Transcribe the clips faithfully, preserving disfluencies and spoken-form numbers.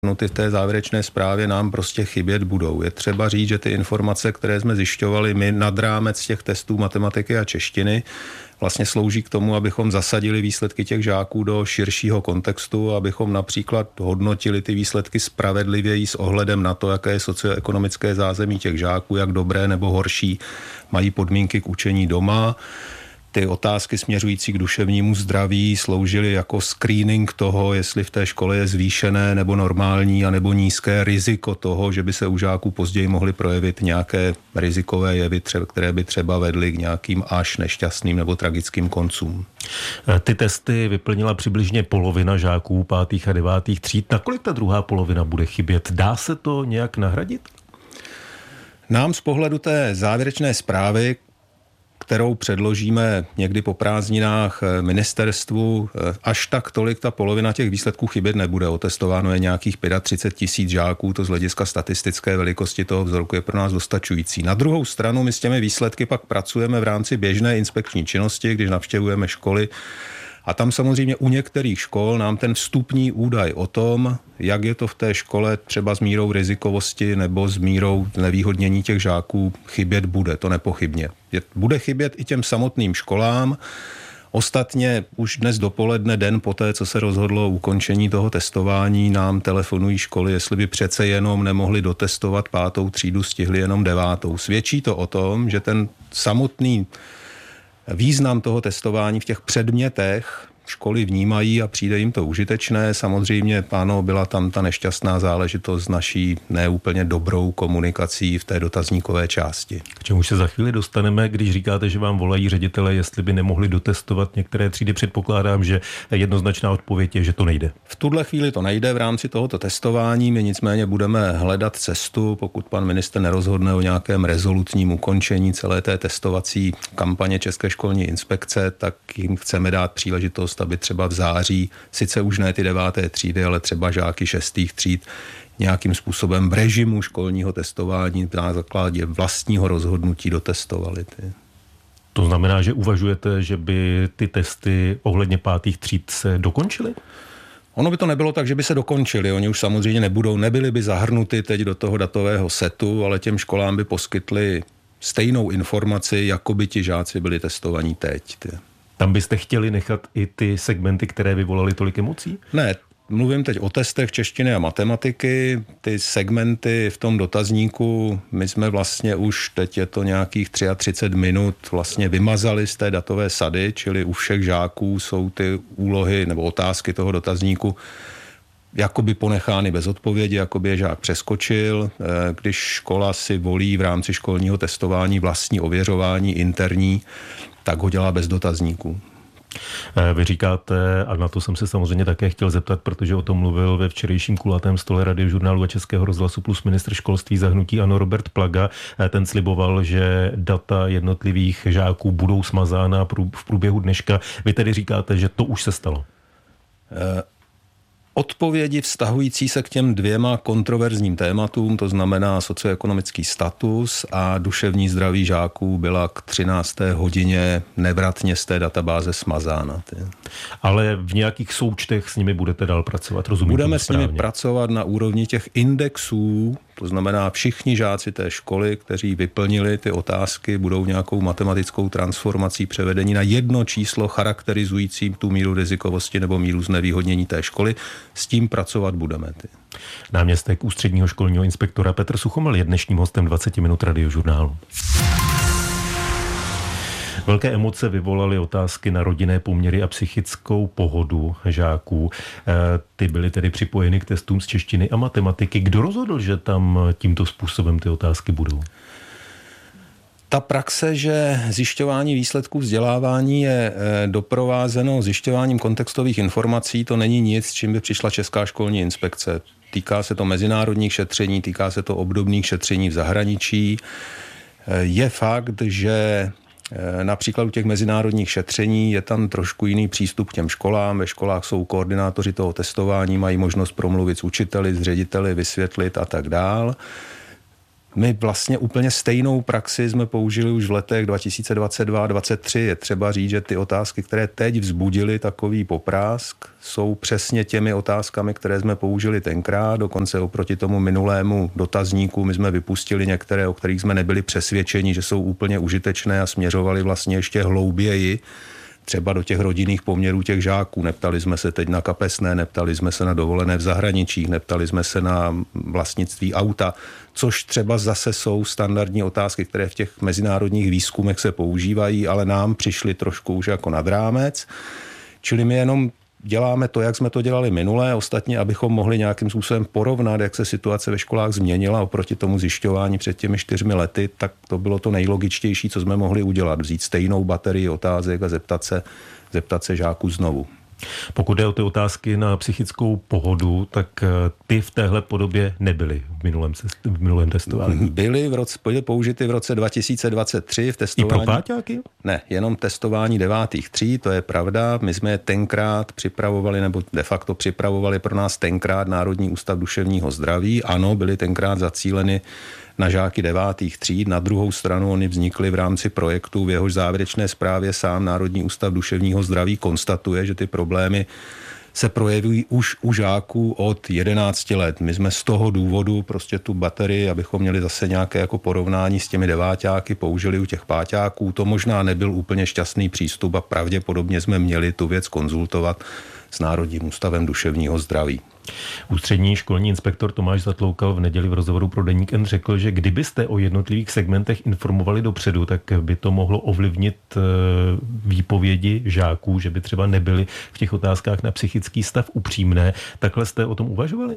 ty v té závěrečné zprávě nám prostě chybět budou. Je třeba říct, že ty informace, které jsme zjišťovali my nad rámec těch testů matematiky a češtiny, vlastně slouží k tomu, abychom zasadili výsledky těch žáků do širšího kontextu, abychom například hodnotili ty výsledky spravedlivěji s ohledem na to, jaké je socioekonomické zázemí těch žáků, jak dobré nebo horší mají podmínky k učení doma. Ty otázky směřující k duševnímu zdraví sloužily jako screening toho, jestli v té škole je zvýšené nebo normální a nebo nízké riziko toho, že by se u žáků později mohly projevit nějaké rizikové jevy, které by třeba vedly k nějakým až nešťastným nebo tragickým koncům. Ty testy vyplnila přibližně polovina žáků pátých a devátých tříd. Nakolik ta druhá polovina bude chybět? Dá se to nějak nahradit? Nám z pohledu té závěrečné zprávy, kterou předložíme někdy po prázdninách ministerstvu, až tak tolik ta polovina těch výsledků chybět nebude. Otestováno je nějakých třicet pět tisíc žáků, to z hlediska statistické velikosti toho vzorku je pro nás dostačující. Na druhou stranu my s těmi výsledky pak pracujeme v rámci běžné inspekční činnosti, když navštěvujeme školy. A tam samozřejmě u některých škol nám ten vstupní údaj o tom, jak je to v té škole třeba s mírou rizikovosti nebo s mírou znevýhodnění těch žáků, chybět bude, to nepochybně. Bude chybět i těm samotným školám. Ostatně už dnes dopoledne, den poté, co se rozhodlo o ukončení toho testování, nám telefonují školy, jestli by přece jenom nemohli dotestovat pátou třídu, stihli jenom devátou. Svědčí to o tom, že ten samotný význam toho testování v těch předmětech školy vnímají a přijde jim to užitečné. Samozřejmě, páno, byla tam ta nešťastná záležitost s naší neúplně dobrou komunikací v té dotazníkové části. K čemu se za chvíli dostaneme, když říkáte, že vám volají ředitele, jestli by nemohli dotestovat některé třídy? Předpokládám, že jednoznačná odpověď je, že to nejde. V tuhle chvíli to nejde v rámci tohoto testování. My nicméně budeme hledat cestu, pokud pan ministr nerozhodne o nějakém rezolutním ukončení celé té testovací kampaně České školní inspekce, tak jim chceme dát příležitost, aby třeba v září, sice už ne ty deváté třídy, ale třeba žáky šestých tříd nějakým způsobem v režimu školního testování na základě vlastního rozhodnutí dotestovali. Ty. To znamená, že uvažujete, že by ty testy ohledně pátých tříd se dokončily? Ono by to nebylo tak, že by se dokončili. Oni už samozřejmě nebudou, nebyli by zahrnuty teď do toho datového setu, ale těm školám by poskytli stejnou informaci, jako by ti žáci byli testovaní teď. Ty. Tam byste chtěli nechat i ty segmenty, které vyvolaly tolik emocí? Ne, mluvím teď o testech češtiny a matematiky. Ty segmenty v tom dotazníku, my jsme vlastně už, teď je to nějakých třicet tři minut, vlastně vymazali z té datové sady, čili u všech žáků jsou ty úlohy nebo otázky toho dotazníku jakoby ponechány bez odpovědi, jakoby je žák přeskočil. Když škola si volí v rámci školního testování vlastní ověřování interní, tak ho dělá bez dotazníků. Vy říkáte, a na to jsem se samozřejmě také chtěl zeptat, protože o tom mluvil ve včerejším kulatém stole Radiožurnálu a Českého rozhlasu plus ministr školství za hnutí ANO Robert Plaga. Ten sliboval, že data jednotlivých žáků budou smazána v průběhu dneška. Vy tedy říkáte, že to už se stalo. E- Odpovědi vztahující se k těm dvěma kontroverzním tématům, to znamená socioekonomický status a duševní zdraví žáků, byla k třinácté hodině nevratně z té databáze smazána. Ale v nějakých součtech s nimi budete dál pracovat, rozumím? Budeme s nimi pracovat na úrovni těch indexů, to znamená všichni žáci té školy, kteří vyplnili ty otázky, budou nějakou matematickou transformací převedení na jedno číslo charakterizující tu míru rizikovosti nebo míru znevýhodnění té školy. S tím pracovat budeme. Ty. Náměstek ústředního školního inspektora Petr Suchomel je dnešním hostem dvacet minut Radiožurnálu. Velké emoce vyvolaly otázky na rodinné poměry a psychickou pohodu žáků. Ty byly tedy připojeny k testům z češtiny a matematiky. Kdo rozhodl, že tam tímto způsobem ty otázky budou? Ta praxe, že zjišťování výsledků vzdělávání je doprovázeno zjišťováním kontextových informací, to není nic, s čím by přišla Česká školní inspekce. Týká se to mezinárodních šetření, týká se to obdobných šetření v zahraničí. Je fakt, že například u těch mezinárodních šetření je tam trošku jiný přístup k těm školám. Ve školách jsou koordinátoři toho testování, mají možnost promluvit s učiteli, s řediteli, vysvětlit a tak dál. My vlastně úplně stejnou praxi jsme použili už v letech dva tisíce dvacet dva dvacet tři. Je třeba říct, že ty otázky, které teď vzbudily takový poprásk, jsou přesně těmi otázkami, které jsme použili tenkrát. Dokonce oproti tomu minulému dotazníku my jsme vypustili některé, o kterých jsme nebyli přesvědčeni, že jsou úplně užitečné a směřovali vlastně ještě hlouběji třeba do těch rodinných poměrů těch žáků. Neptali jsme se teď na kapesné, neptali jsme se na dovolené v zahraničí, neptali jsme se na vlastnictví auta, což třeba zase jsou standardní otázky, které v těch mezinárodních výzkumech se používají, ale nám přišly trošku už jako nad rámec. Čili my jenom děláme to, jak jsme to dělali minulé, ostatně, abychom mohli nějakým způsobem porovnat, jak se situace ve školách změnila oproti tomu zjišťování před těmi čtyřmi lety, tak to bylo to nejlogičtější, co jsme mohli udělat. Vzít stejnou baterii otázek a zeptat se, zeptat se žáků znovu. Pokud jde o ty otázky na psychickou pohodu, tak ty v téhle podobě nebyly v minulém, v minulém testování. Byly v roce, použity v roce dva tisíce dvacet tři v testování. I pro páťáky? Ne, jenom testování devátých tříd, to je pravda. My jsme je tenkrát připravovali, nebo de facto připravovali pro nás tenkrát Národní ústav duševního zdraví. Ano, byly tenkrát zacíleny na žáky devátých tříd. Na druhou stranu oni vznikly v rámci projektu, v jehož závěrečné zprávě sám Národní ústav duševního zdraví konstatuje, že ty problémy se projevují už u žáků od jedenácti let. My jsme z toho důvodu prostě tu baterii, abychom měli zase nějaké jako porovnání s těmi deváťáky, použili u těch páťáků. To možná nebyl úplně šťastný přístup a pravděpodobně jsme měli tu věc konzultovat s Národním ústavem duševního zdraví. Ústřední školní inspektor Tomáš Zatloukal v neděli v rozhovoru pro Deník N řekl, že kdybyste o jednotlivých segmentech informovali dopředu, tak by to mohlo ovlivnit výpovědi žáků, že by třeba nebyly v těch otázkách na psychický stav upřímné. Takhle jste o tom uvažovali?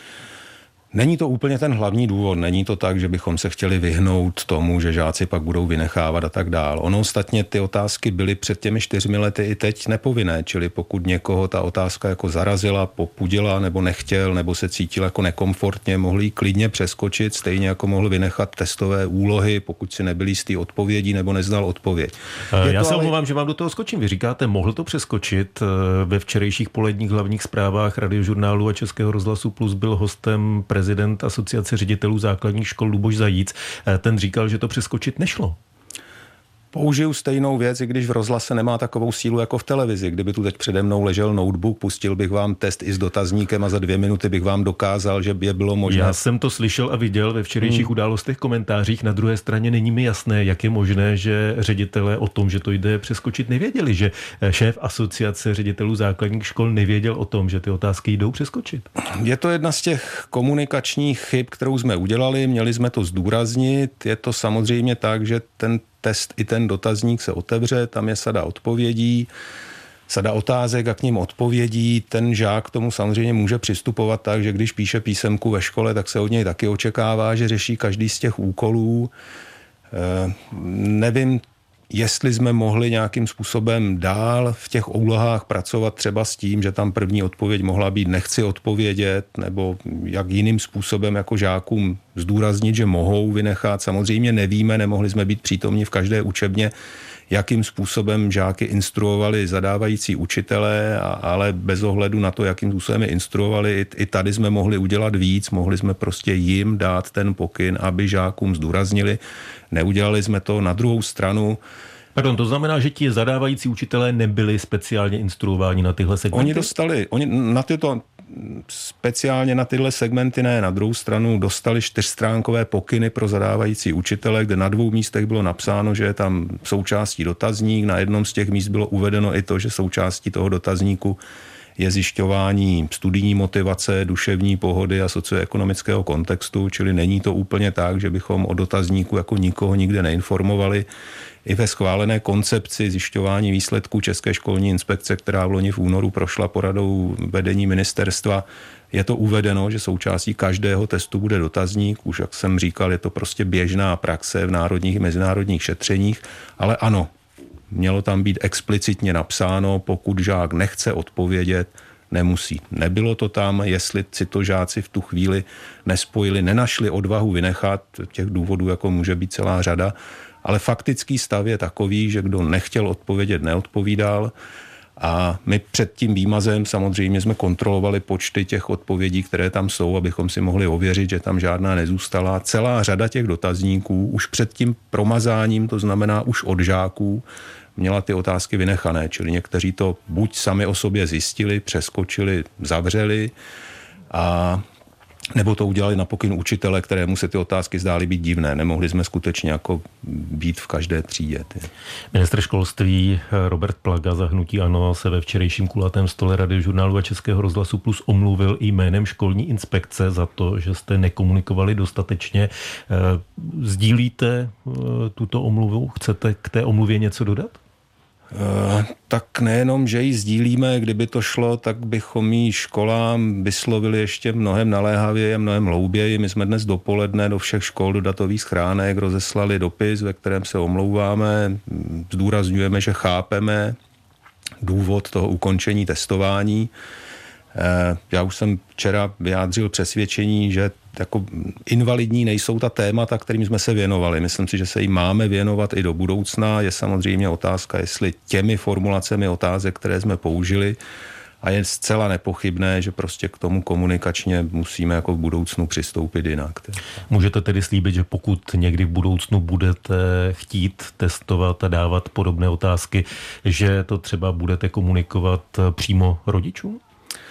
Není to úplně ten hlavní důvod, není to tak, že bychom se chtěli vyhnout tomu, že žáci pak budou vynechávat a tak dál. Ono ostatně ty otázky byly před těmi čtyřmi lety i teď nepovinné, čili pokud někoho ta otázka jako zarazila, popudila nebo nechtěl, nebo se cítil jako nekomfortně, mohli ji klidně přeskočit, stejně jako mohl vynechat testové úlohy, pokud si nebyl jistý odpovědí nebo neznal odpověď. Je Já se ale... omlouvám, že vám do toho skočím. Vy říkáte, mohl to přeskočit. Ve včerejších poledních hlavních zprávách Radiožurnálu a Českého rozhlasu Plus byl hostem prezident Asociace ředitelů základních škol Luboš Zajíc. Ten říkal, že to přeskočit nešlo. Použiju stejnou věc, i když v rozhlase nemá takovou sílu jako v televizi. Kdyby tu teď přede mnou ležel notebook, pustil bych vám test i s dotazníkem a za dvě minuty bych vám dokázal, že by je bylo možné. Já jsem to slyšel a viděl ve včerejších hmm. událostech, komentářích. Na druhé straně není mi jasné, jak je možné, že ředitelé o tom, že to jde přeskočit, nevěděli, že šéf Asociace ředitelů základních škol nevěděl o tom, že ty otázky jdou přeskočit. Je to jedna z těch komunikačních chyb, kterou jsme udělali, měli jsme to zdůraznit. Je to samozřejmě tak, že ten test i ten dotazník se otevře, tam je sada odpovědí, sada otázek a k nim odpovědí. Ten žák k tomu samozřejmě může přistupovat tak, že když píše písemku ve škole, tak se od něj taky očekává, že řeší každý z těch úkolů. E, nevím, jestli jsme mohli nějakým způsobem dál v těch úlohách pracovat třeba s tím, že tam první odpověď mohla být nechci odpovědět, nebo jak jiným způsobem jako žákům zdůraznit, že mohou vynechat. Samozřejmě nevíme, nemohli jsme být přítomni v každé učebně, jakým způsobem žáky instruovali zadávající učitelé, ale bez ohledu na to, jakým způsobem je instruovali, i tady jsme mohli udělat víc, mohli jsme prostě jim dát ten pokyn, aby žákům zdůraznili. Neudělali jsme to. Na druhou stranu. Pardon, to znamená, že ti zadávající učitelé nebyli speciálně instruováni na tyhle segmenty? Oni dostali, oni na tyto speciálně na tyhle segmenty ne, na druhou stranu dostali čtyřstránkové pokyny pro zadávající učitele, kde na dvou místech bylo napsáno, že je tam součástí dotazník, na jednom z těch míst bylo uvedeno i to, že součástí toho dotazníku je zjišťování studijní motivace, duševní pohody a socioekonomického kontextu, čili není to úplně tak, že bychom o dotazníku jako nikoho nikde neinformovali. I ve schválené koncepci zjišťování výsledků České školní inspekce, která v loni v únoru prošla poradou vedení ministerstva, je to uvedeno, že součástí každého testu bude dotazník. Už jak jsem říkal, je to prostě běžná praxe v národních i mezinárodních šetřeních, ale ano, mělo tam být explicitně napsáno, pokud žák nechce odpovědět, nemusí. Nebylo to tam, jestli si to žáci v tu chvíli nespojili, nenašli odvahu vynechat, těch důvodů jako může být celá řada, ale faktický stav je takový, že kdo nechtěl odpovědět, neodpovídal A my před tím výmazem samozřejmě jsme kontrolovali počty těch odpovědí, které tam jsou, abychom si mohli ověřit, že tam žádná nezůstala. Celá řada těch dotazníků už před tím promazáním, to znamená už od žáků, měla ty otázky vynechané. Čili někteří to buď sami o sobě zjistili, přeskočili, zavřeli, a nebo to udělali na pokyn učitele, kterému se ty otázky zdály být divné. Nemohli jsme skutečně jako být v každé třídě. Ty. Ministr školství Robert Plaga za hnutí ANO se ve včerejším kulatém stole Radiožurnálu a Českého rozhlasu Plus omluvil i jménem školní inspekce za to, že jste nekomunikovali dostatečně. Sdílíte tuto omluvu? Chcete k té omluvě něco dodat? Uh, tak nejenom, že ji sdílíme, kdyby to šlo, tak bychom ji školám vyslovili ještě mnohem naléhavěji a mnohem hlouběji. My jsme dnes dopoledne do všech škol, do datových schránek rozeslali dopis, ve kterém se omlouváme, zdůrazňujeme, že chápeme důvod toho ukončení testování. Uh, já už jsem včera vyjádřil přesvědčení, že jako invalidní nejsou ta témata, kterým jsme se věnovali. Myslím si, že se jim máme věnovat i do budoucna. Je samozřejmě otázka, jestli těmi formulacemi otázek, které jsme použili, a je zcela nepochybné, že prostě k tomu komunikačně musíme jako v budoucnu přistoupit jinak. Můžete tedy slíbit, že pokud někdy v budoucnu budete chtít testovat a dávat podobné otázky, že to třeba budete komunikovat přímo rodičům?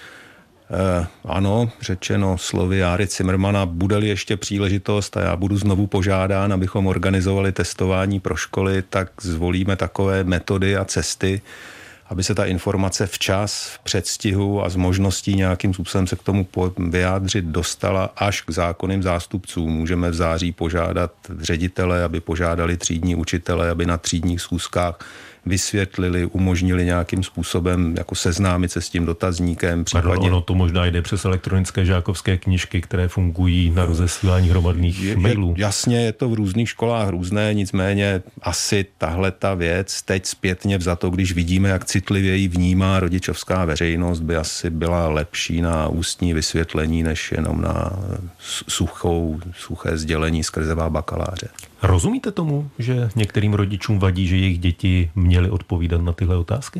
Eh, ano, řečeno slovy Járy Cimrmana, bude-li ještě příležitost a já budu znovu požádán, abychom organizovali testování pro školy, tak zvolíme takové metody a cesty, aby se ta informace včas, v předstihu a s možností nějakým způsobem se k tomu vyjádřit dostala až k zákonným zástupcům. Můžeme v září požádat ředitele, aby požádali třídní učitele, aby na třídních schůzkách vysvětlili, umožnili nějakým způsobem jako seznámit se s tím dotazníkem. Případně... Pardon, ono to možná jde přes elektronické žákovské knížky, které fungují na rozesílání hromadných je, mailů. Je, jasně, je to v různých školách různé, nicméně asi tahle ta věc teď zpětně vzato, když vidíme, jak citlivě ji vnímá rodičovská veřejnost, by asi byla lepší na ústní vysvětlení, než jenom na suchou, suché sdělení skrzevá bakaláře. Rozumíte tomu, že některým rodičům vadí, že jejich děti měly odpovídat na tyhle otázky?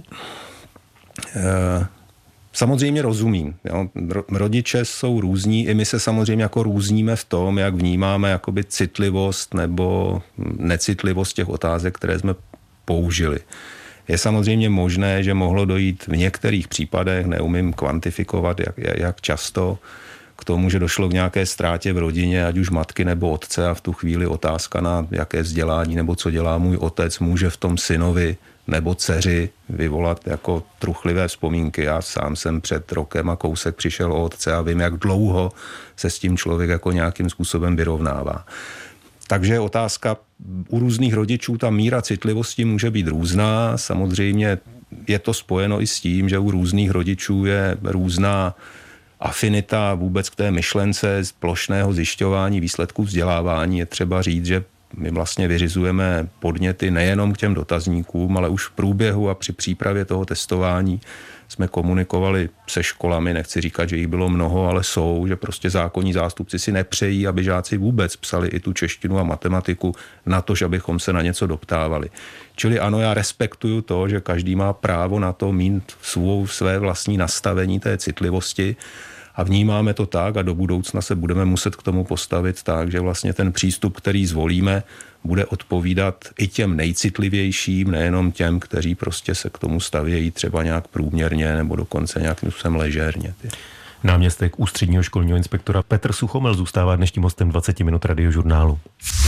Samozřejmě rozumím. Jo. Rodiče jsou různí, i my se samozřejmě jako různíme v tom, jak vnímáme jakoby citlivost nebo necitlivost těch otázek, které jsme použili. Je samozřejmě možné, že mohlo dojít v některých případech, neumím kvantifikovat, jak, jak často, k tomu, že došlo k nějaké ztrátě v rodině, ať už matky nebo otce, a v tu chvíli otázka na jaké vzdělání nebo co dělá můj otec může v tom synovi nebo dceři vyvolat jako truchlivé vzpomínky. Já sám jsem před rokem a kousek přišel o otce a vím, jak dlouho se s tím člověk jako nějakým způsobem vyrovnává. Takže otázka u různých rodičů, ta míra citlivosti může být různá. Samozřejmě je to spojeno i s tím, že u různých rodičů je různá afinita vůbec k té myšlence plošného zjišťování výsledků vzdělávání. Je třeba říct, že my vlastně vyřizujeme podněty nejenom k těm dotazníkům, ale už v průběhu a při přípravě toho testování jsme komunikovali se školami, nechci říkat, že jich bylo mnoho, ale jsou, že prostě zákonní zástupci si nepřejí, aby žáci vůbec psali i tu češtinu a matematiku na to, že abychom se na něco doptávali. Čili ano, já respektuju to, že každý má právo na to mít svou, své vlastní nastavení té citlivosti a vnímáme to tak a do budoucna se budeme muset k tomu postavit tak, že vlastně ten přístup, který zvolíme, bude odpovídat i těm nejcitlivějším, nejenom těm, kteří prostě se k tomu stavějí třeba nějak průměrně nebo dokonce nějakým způsobem ležérně. Náměstek ústředního školního inspektora Petr Suchomel zůstává dnešním hostem dvacet minut Radiožurnálu.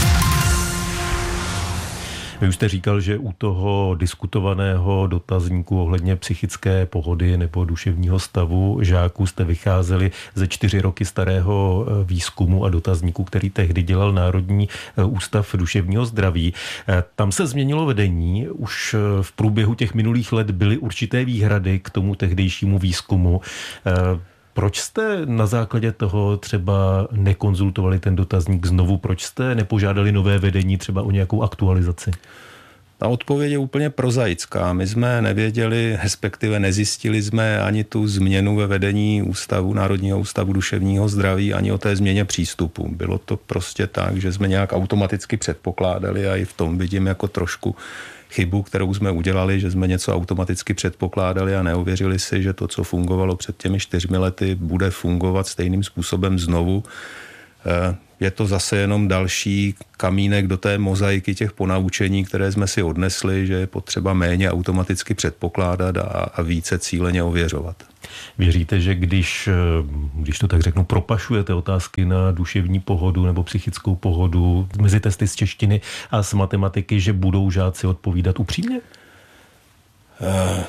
Vy už jste říkal, že u toho diskutovaného dotazníku ohledně psychické pohody nebo duševního stavu žáků jste vycházeli ze čtyři roky starého výzkumu a dotazníku, který tehdy dělal Národní ústav duševního zdraví. Tam se změnilo vedení, už v průběhu těch minulých let byly určité výhrady k tomu tehdejšímu výzkumu. Proč jste na základě toho třeba nekonzultovali ten dotazník znovu? Proč jste nepožádali nové vedení třeba o nějakou aktualizaci? Ta odpověď je úplně prozaická. My jsme nevěděli, respektive nezjistili jsme ani tu změnu ve vedení ústavu, Národního ústavu duševního zdraví, ani o té změně přístupu. Bylo to prostě tak, že jsme nějak automaticky předpokládali a i v tom vidím jako trošku chybu, kterou jsme udělali, že jsme něco automaticky předpokládali a neověřili si, že to, co fungovalo před těmi čtyřmi lety, bude fungovat stejným způsobem znovu. Je to zase jenom další kamínek do té mozaiky těch ponaučení, které jsme si odnesli, že je potřeba méně automaticky předpokládat a, a více cíleně ověřovat. Věříte, že když, když to tak řeknu, propašujete otázky na duševní pohodu nebo psychickou pohodu mezi testy z češtiny a z matematiky, že budou žáci odpovídat upřímně? Uh,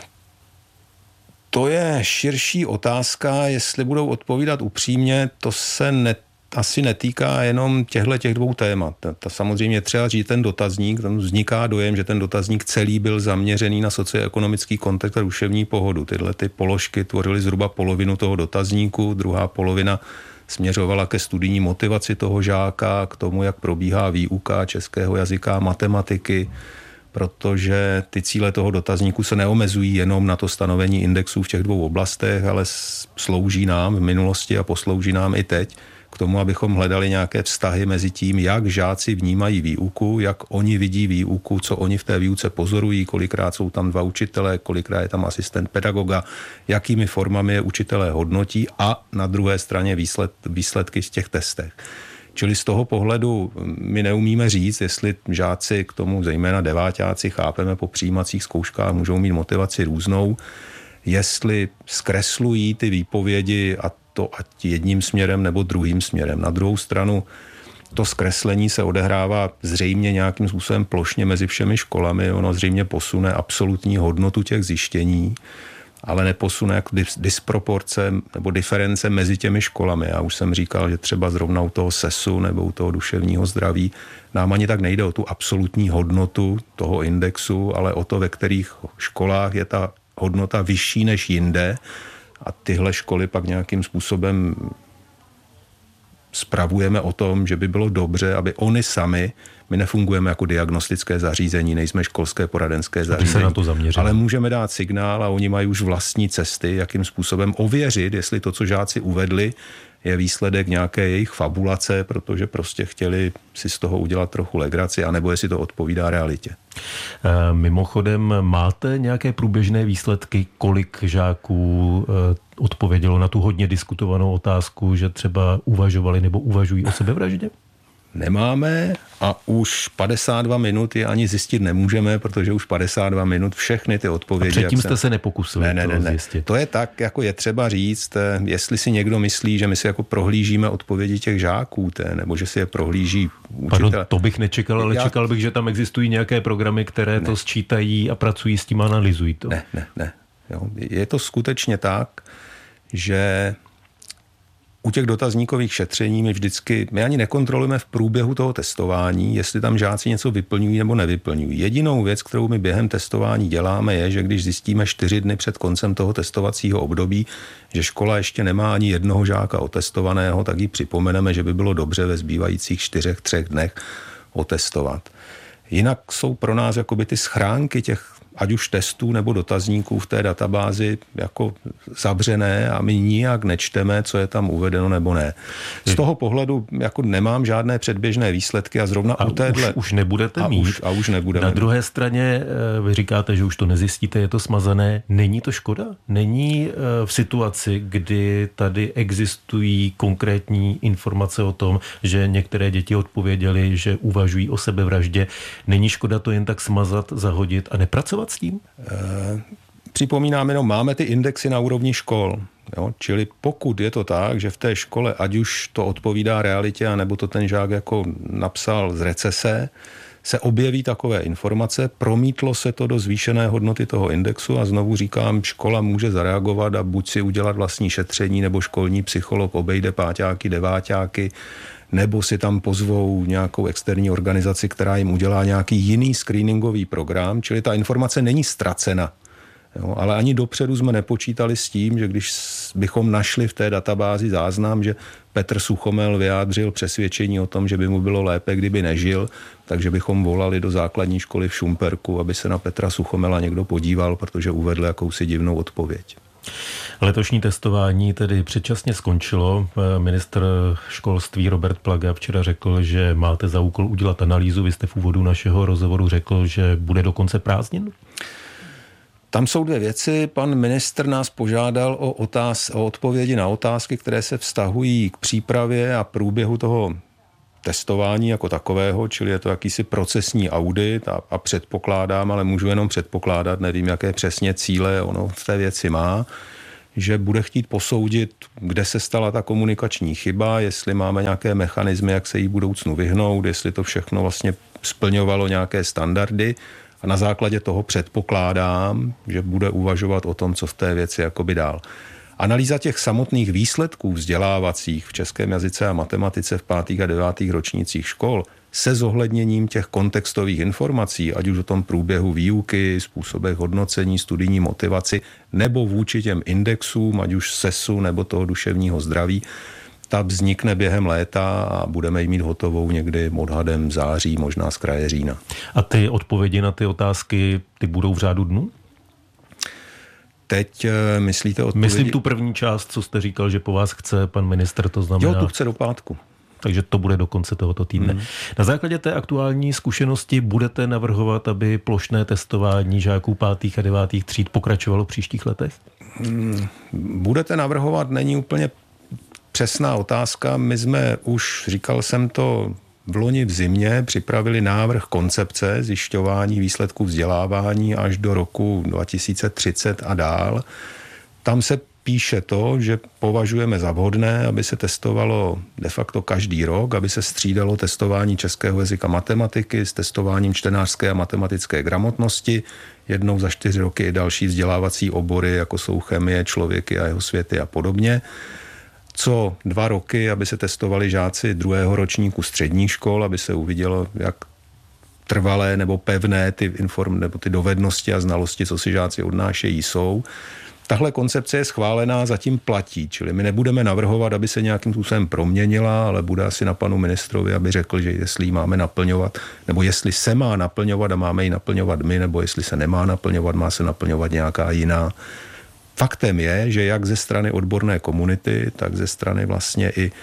to je širší otázka, jestli budou odpovídat upřímně, to se ne asi netýká jenom těchto těch dvou témat. Ta samozřejmě třeba říct ten dotazník, tam vzniká dojem, že ten dotazník celý byl zaměřený na socioekonomický kontext a duševní pohodu. Tyhle ty položky tvořily zhruba polovinu toho dotazníku, druhá polovina směřovala ke studijní motivaci toho žáka, k tomu, jak probíhá výuka českého jazyka, matematiky, protože ty cíle toho dotazníku se neomezují jenom na to stanovení indexů v těch dvou oblastech, ale slouží nám v minulosti a poslouží nám i teď k tomu, abychom hledali nějaké vztahy mezi tím, jak žáci vnímají výuku, jak oni vidí výuku, co oni v té výuce pozorují, kolikrát jsou tam dva učitelé, kolikrát je tam asistent pedagoga, jakými formami je učitelé hodnotí a na druhé straně výsled, výsledky z těch testech. Čili z toho pohledu my neumíme říct, jestli žáci k tomu, zejména deváťáci, chápeme po přijímacích zkouškách, můžou mít motivaci různou, jestli zkreslují ty výpovědi a to ať jedním směrem nebo druhým směrem. Na druhou stranu to zkreslení se odehrává zřejmě nějakým způsobem plošně mezi všemi školami. Ono zřejmě posune absolutní hodnotu těch zjištění, ale neposune jako disproporce nebo diference mezi těmi školami. Já už jsem říkal, že třeba zrovna u toho sesu nebo u toho duševního zdraví nám ani tak nejde o tu absolutní hodnotu toho indexu, ale o to, ve kterých školách je ta hodnota vyšší než jinde. A tyhle školy pak nějakým způsobem spravujeme o tom, že by bylo dobře, aby oni sami, my nefungujeme jako diagnostické zařízení, nejsme školské poradenské zařízení, se na to zaměřili. Ale můžeme dát signál a oni mají už vlastní cesty, jakým způsobem ověřit, jestli to, co žáci uvedli, je výsledek nějaké jejich fabulace, protože prostě chtěli si z toho udělat trochu legraci, anebo jestli to odpovídá realitě. Mimochodem, máte nějaké průběžné výsledky, kolik žáků odpovědělo na tu hodně diskutovanou otázku, že třeba uvažovali nebo uvažují o sebevraždě? Nemáme a už padesát dva minut je ani zjistit nemůžeme, protože už padesát dva minut všechny ty odpovědi... A předtím jste jsem... se nepokusili ne, ne, ne, to ne. zjistit. To je tak, jako je třeba říct, jestli si někdo myslí, že my si jako prohlížíme odpovědi těch žáků, té, nebo že si je prohlíží učitel. Pardon, to bych nečekal, ale Já... čekal bych, že tam existují nějaké programy, které ne. to sčítají a pracují s tím a analyzují to. Ne, ne, ne. Jo. Je to skutečně tak, že u těch dotazníkových šetření my vždycky, my ani nekontrolujeme v průběhu toho testování, jestli tam žáci něco vyplňují nebo nevyplňují. Jedinou věc, kterou my během testování děláme, je, že když zjistíme čtyři dny před koncem toho testovacího období, že škola ještě nemá ani jednoho žáka otestovaného, tak jí připomeneme, že by bylo dobře ve zbývajících čtyřech, třech dnech otestovat. Jinak jsou pro nás jakoby ty schránky těch ať už testů nebo dotazníků v té databázi jako zavřené a my nijak nečteme, co je tam uvedeno nebo ne. Z toho pohledu jako nemám žádné předběžné výsledky a zrovna a u téhle... Už, už nebudete a mít. Už, a už nebudeme. Na druhé straně vy říkáte, že už to nezjistíte, je to smazané. Není to škoda? Není v situaci, kdy tady existují konkrétní informace o tom, že některé děti odpověděly, že uvažují o sebevraždě, není škoda to jen tak smazat, zahodit a nepracovat s tím? E, připomínám jenom, máme ty indexy na úrovni škol. Jo? Čili pokud je to tak, že v té škole, ať už to odpovídá realitě, anebo to ten žák jako napsal z recese, se objeví takové informace, promítlo se to do zvýšené hodnoty toho indexu a znovu říkám, škola může zareagovat a buď si udělat vlastní šetření, nebo školní psycholog obejde páťáky, deváťáky, nebo si tam pozvou nějakou externí organizaci, která jim udělá nějaký jiný screeningový program, čili ta informace není ztracena Jo, ale ani dopředu jsme nepočítali s tím, že když bychom našli v té databázi záznam, že Petr Suchomel vyjádřil přesvědčení o tom, že by mu bylo lépe, kdyby nežil, takže bychom volali do základní školy v Šumperku, aby se na Petra Suchomela někdo podíval, protože uvedl jakousi divnou odpověď. Letošní testování tedy předčasně skončilo. Ministr školství Robert Plaga včera řekl, že máte za úkol udělat analýzu. Vy jste v úvodu našeho rozhovoru řekl, že bude do konce prázdnin? Tam jsou dvě věci. Pan ministr nás požádal o, otáz, o odpovědi na otázky, které se vztahují k přípravě a průběhu toho testování jako takového, čili je to jakýsi procesní audit a, a předpokládám, ale můžu jenom předpokládat, nevím, jaké přesně cíle ono v té věci má, že bude chtít posoudit, kde se stala ta komunikační chyba, jestli máme nějaké mechanismy, jak se jí budoucnu vyhnout, jestli to všechno vlastně splňovalo nějaké standardy. A na základě toho předpokládám, že bude uvažovat o tom, co v té věci jakoby dál. Analýza těch samotných výsledků vzdělávacích v českém jazyce a matematice v pátých a devátých ročnících škol se zohledněním těch kontextových informací, ať už o tom průběhu výuky, způsobech hodnocení, studijní motivaci, nebo vůči těm indexům, ať už sesu nebo toho duševního zdraví, ta vznikne během léta a budeme ji mít hotovou někdy odhadem září, možná z kraje října. A ty odpovědi na ty otázky, ty budou v řádu dnů? Teď myslíte odpovědi? Myslím tu první část, co jste říkal, že po vás chce pan ministr, to znamená... Jo, tu chce do pátku. Takže to bude do konce tohoto týdne. Hmm. Na základě té aktuální zkušenosti budete navrhovat, aby plošné testování žáků pátých a devátých tříd pokračovalo v příštích letech? Hmm. Budete navrhovat, není úplně přesná otázka. My jsme už, říkal jsem to v loni v zimě, připravili návrh koncepce zjišťování výsledků vzdělávání až do roku dva tisíce třicet a dál. Tam se píše to, že považujeme za vhodné, aby se testovalo de facto každý rok, aby se střídalo testování českého jazyka matematiky s testováním čtenářské a matematické gramotnosti. Jednou za čtyři roky i další vzdělávací obory, jako jsou chemie, člověky a jeho světy a podobně. Co dva roky, aby se testovali žáci druhého ročníku středních škol, aby se uvidělo, jak trvalé nebo pevné ty inform, nebo ty dovednosti a znalosti, co si žáci odnášejí, jsou. Tahle koncepce je schválená, zatím platí, čili my nebudeme navrhovat, aby se nějakým způsobem proměnila, ale bude asi na panu ministrovi, aby řekl, že jestli ji máme naplňovat, nebo jestli se má naplňovat a máme ji naplňovat my, nebo jestli se nemá naplňovat, má se naplňovat nějaká jiná. Faktem je, že jak ze strany odborné komunity, tak ze strany vlastně i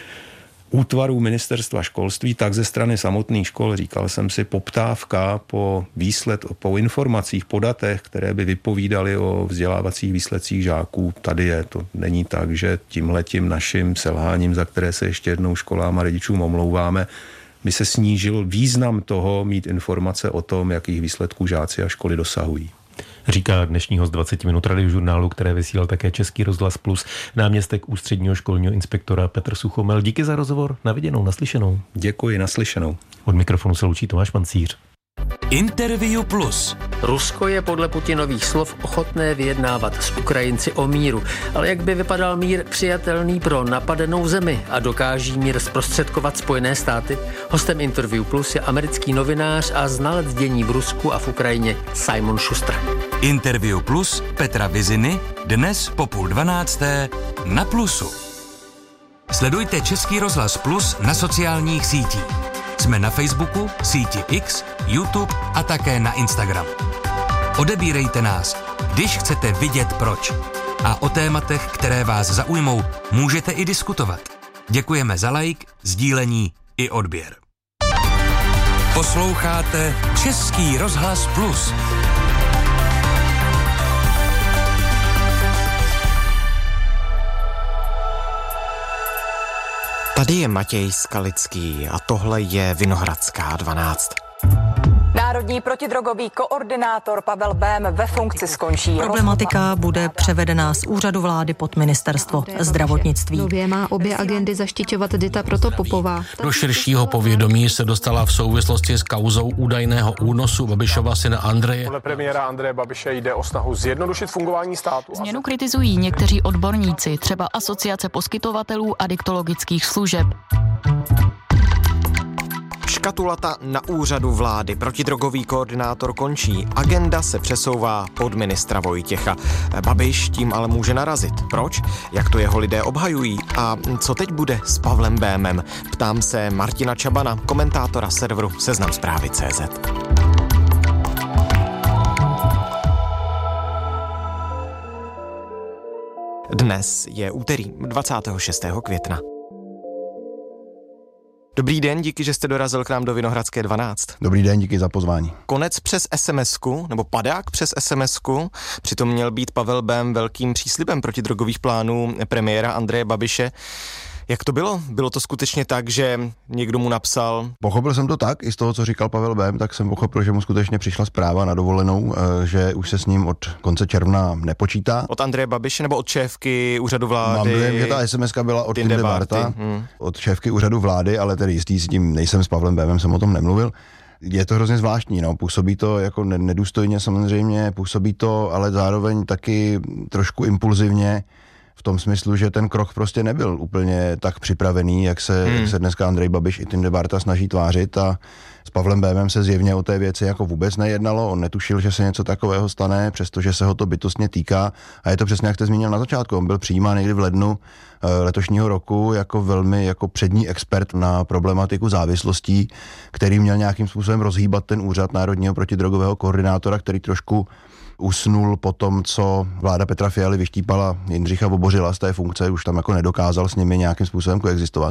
útvarů ministerstva školství, tak ze strany samotných škol, říkal jsem si, poptávka po výsled, po informacích, po datech, které by vypovídaly o vzdělávacích výsledcích žáků, tady je. To není tak, že tímhletím naším selháním, za které se ještě jednou školám a rodičům omlouváme, by se snížil význam toho mít informace o tom, jakých výsledků žáci a školy dosahují. Říká dnešního z dvacet minut radiožurnálu, které vysílal také Český rozhlas Plus, náměstek ústředního školního inspektora Petr Suchomel. Díky za rozhovor, na viděnou, naslyšenou. Děkuji, naslyšenou. Od mikrofonu se loučí Tomáš Pancíř. Interview Plus. Rusko je podle Putinových slov ochotné vyjednávat s Ukrajinci o míru. Ale jak by vypadal mír přijatelný pro napadenou zemi a dokáží mír zprostředkovat Spojené státy? Hostem Interview Plus je americký novinář a znalec dění v Rusku a v Ukrajině Simon Schuster. Interview Plus Petra Viziny dnes po půl dvanácté na Plusu. Sledujte Český rozhlas Plus na sociálních sítích. Jsme na Facebooku, síti X, YouTube a také na Instagram. Odebírejte nás, když chcete vidět proč. A o tématech, které vás zaujmou, můžete i diskutovat. Děkujeme za like, sdílení i odběr. Posloucháte Český rozhlas Plus. Tady je Matěj Skalický a tohle je Vinohradská dvanáct. Národní protidrogový koordinátor Pavel Bém ve funkci skončí. Problematika bude převedena z úřadu vlády pod ministerstvo zdravotnictví. Nově má obě agendy zaštiťovat Dita Protopopová. Do širšího povědomí se dostala v souvislosti s kauzou údajného únosu Babišova syna Andreje. Podle premiéra Andreje Babiše jde o snahu zjednodušit fungování státu. Změnu kritizují někteří odborníci, třeba Asociace poskytovatelů adiktologických služeb. Škatulata na úřadu vlády. Protidrogový koordinátor končí. Agenda se přesouvá pod ministra Vojtěcha. Babiš tím ale může narazit. Proč? Jak to jeho lidé obhajují? A co teď bude s Pavlem Bémem? Ptám se Martina Čabana, komentátora serveru Seznam Zprávy tečka cé zet. Dnes je úterý dvacátého šestého května. Dobrý den, díky, že jste dorazil k nám do Vinohradské dvanáct. Dobrý den, díky za pozvání. Konec přes SMSku, nebo padák přes SMSku, přitom měl být Pavel Bém velkým příslibem protidrogových plánů premiéra Andreje Babiše. Jak to bylo? Bylo to skutečně tak, že někdo mu napsal? Pochopil jsem to tak, i z toho, co říkal Pavel Bém, tak jsem pochopil, že mu skutečně přišla zpráva na dovolenou, že už se s ním od konce června nepočítá. Od Andreje Babiše nebo od šéfky úřadu vlády? Mám dojem, že ta SMSka byla od Tinde Barta, hmm. od šéfky úřadu vlády, ale tedy jistý s tím nejsem, s Pavlem Bémem jsem o tom nemluvil. Je to hrozně zvláštní, no. Působí to jako nedůstojně samozřejmě, působí to ale zároveň taky trošku impulzivně, v tom smyslu, že ten krok prostě nebyl úplně tak připravený, jak se, hmm. jak se dneska Andrej Babiš i Tinde Barta snaží tvářit, a s Pavlem Bémem se zjevně o té věci jako vůbec nejednalo, on netušil, že se něco takového stane, přestože se ho to bytostně týká, a je to přesně, jak jste zmínil na začátku, on byl přijímán někdy v lednu letošního roku jako velmi jako přední expert na problematiku závislostí, který měl nějakým způsobem rozhýbat ten úřad národního protidrogového koordinátora, který trošku usnul po tom, co vláda Petra Fialy vyštípala Jindřicha Vobořila z té funkce, už tam jako nedokázal s nimi nějakým způsobem koexistovat.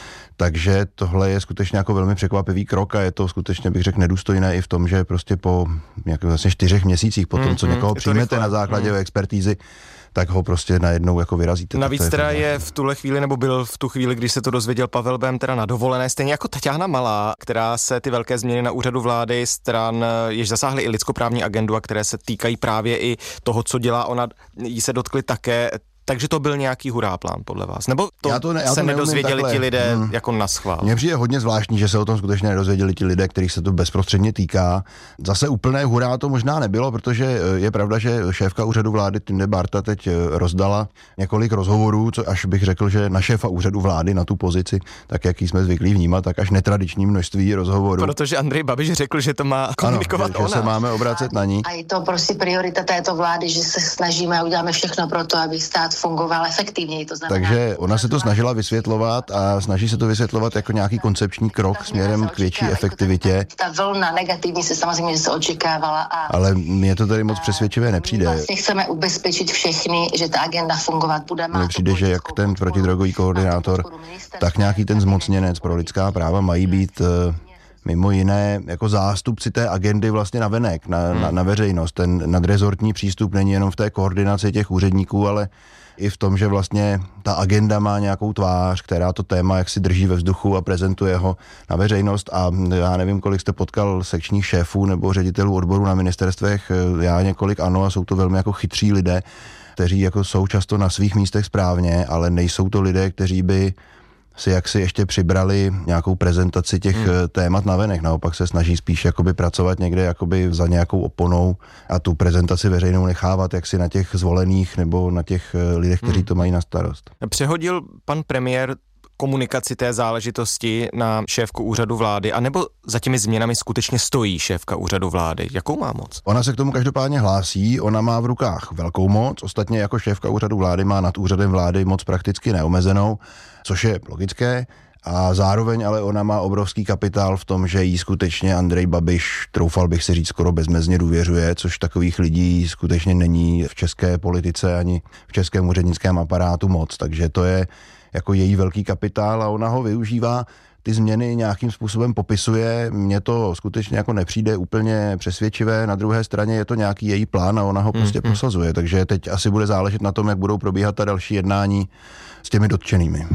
Takže tohle je skutečně jako velmi překvapivý krok a je to skutečně, bych řekl, nedůstojné i v tom, že prostě po nějakých vlastně čtyřech měsících po tom, co někoho přijmete na základě mm. expertízy, tak ho prostě najednou jako vyrazíte. Navíc teda je v tuhle chvíli, nebo byl v tu chvíli, když se to dozvěděl Pavel Bém, teda na dovolené, stejně jako Taťána Malá, která se ty velké změny na úřadu vlády stran, jež zasáhly i lidskoprávní agendu a které se týkají právě i toho, co dělá ona, jí se dotkly také. Takže to byl nějaký huráplán podle vás? Nebo to, já to, ne, já to se nedozvěděli takhle. Ti lidé hmm. jako naschvál? Mně přijde hodně zvláštní, že se o tom skutečně nedozvěděli ti lidé, kterých se to bezprostředně týká. Zase úplné hurá to možná nebylo, protože je pravda, že šéfka úřadu vlády Tinde Barta teď rozdala několik rozhovorů, co až bych řekl, že na šéfa úřadu vlády na tu pozici, tak jak jsme zvyklí vnímat, tak až netradiční množství rozhovorů. Protože Andrej Babiš řekl, že to má komunikovat ano, že, ona. Že se máme obracet na ní. A je to prostě priorita této vlády, že se snažíme a uděláme všechno pro to, aby stát fungoval efektivněji, to znamená. Takže ona se to snažila vysvětlovat a snaží se to vysvětlovat jako nějaký koncepční krok směrem k větší efektivitě. Ta vlna negativní se samozřejmě se očekávala. A ale mně to tady moc přesvědčivé nepřijde. Vlastně chceme ubezpečit všechny, že ta agenda fungovat bude. Mně přijde, že jak ten protidrogový koordinátor, tak nějaký ten zmocněnec pro lidská práva mají být mimo jiné jako zástupci té agendy vlastně navenek, na, hmm. na, na veřejnost. Ten nadrezortní přístup není jenom v té koordinaci těch úředníků, ale i v tom, že vlastně ta agenda má nějakou tvář, která to téma jaksi drží ve vzduchu a prezentuje ho na veřejnost. A já nevím, kolik jste potkal sekčních šéfů nebo ředitelů odborů na ministerstvech, já několik ano, a jsou to velmi jako chytří lidé, kteří jako jsou často na svých místech správně, ale nejsou to lidé, kteří by si jaksi ještě přibrali nějakou prezentaci těch hmm. témat navenek. Naopak se snaží spíš jakoby pracovat někde jakoby za nějakou oponou a tu prezentaci veřejnou nechávat jaksi na těch zvolených nebo na těch lidech, kteří hmm. to mají na starost. Přehodil pan premiér komunikaci té záležitosti na šéfku úřadu vlády, anebo za těmi změnami skutečně stojí šéfka úřadu vlády? Jakou má moc? Ona se k tomu každopádně hlásí, ona má v rukách velkou moc, ostatně jako šéfka úřadu vlády má nad úřadem vlády moc prakticky neomezenou, což je logické, a zároveň ale ona má obrovský kapitál v tom, že jí skutečně Andrej Babiš, troufal bych si říct, skoro bezmezně důvěřuje, což takových lidí skutečně není v české politice ani v českém úřednickém aparátu moc, takže to je jako její velký kapitál a ona ho využívá, ty změny nějakým způsobem popisuje, mně to skutečně jako nepřijde úplně přesvědčivé, na druhé straně je to nějaký její plán a ona ho prostě mm, prosazuje, takže teď asi bude záležet na tom, jak budou probíhat ta další jednání s těmi dotčenými.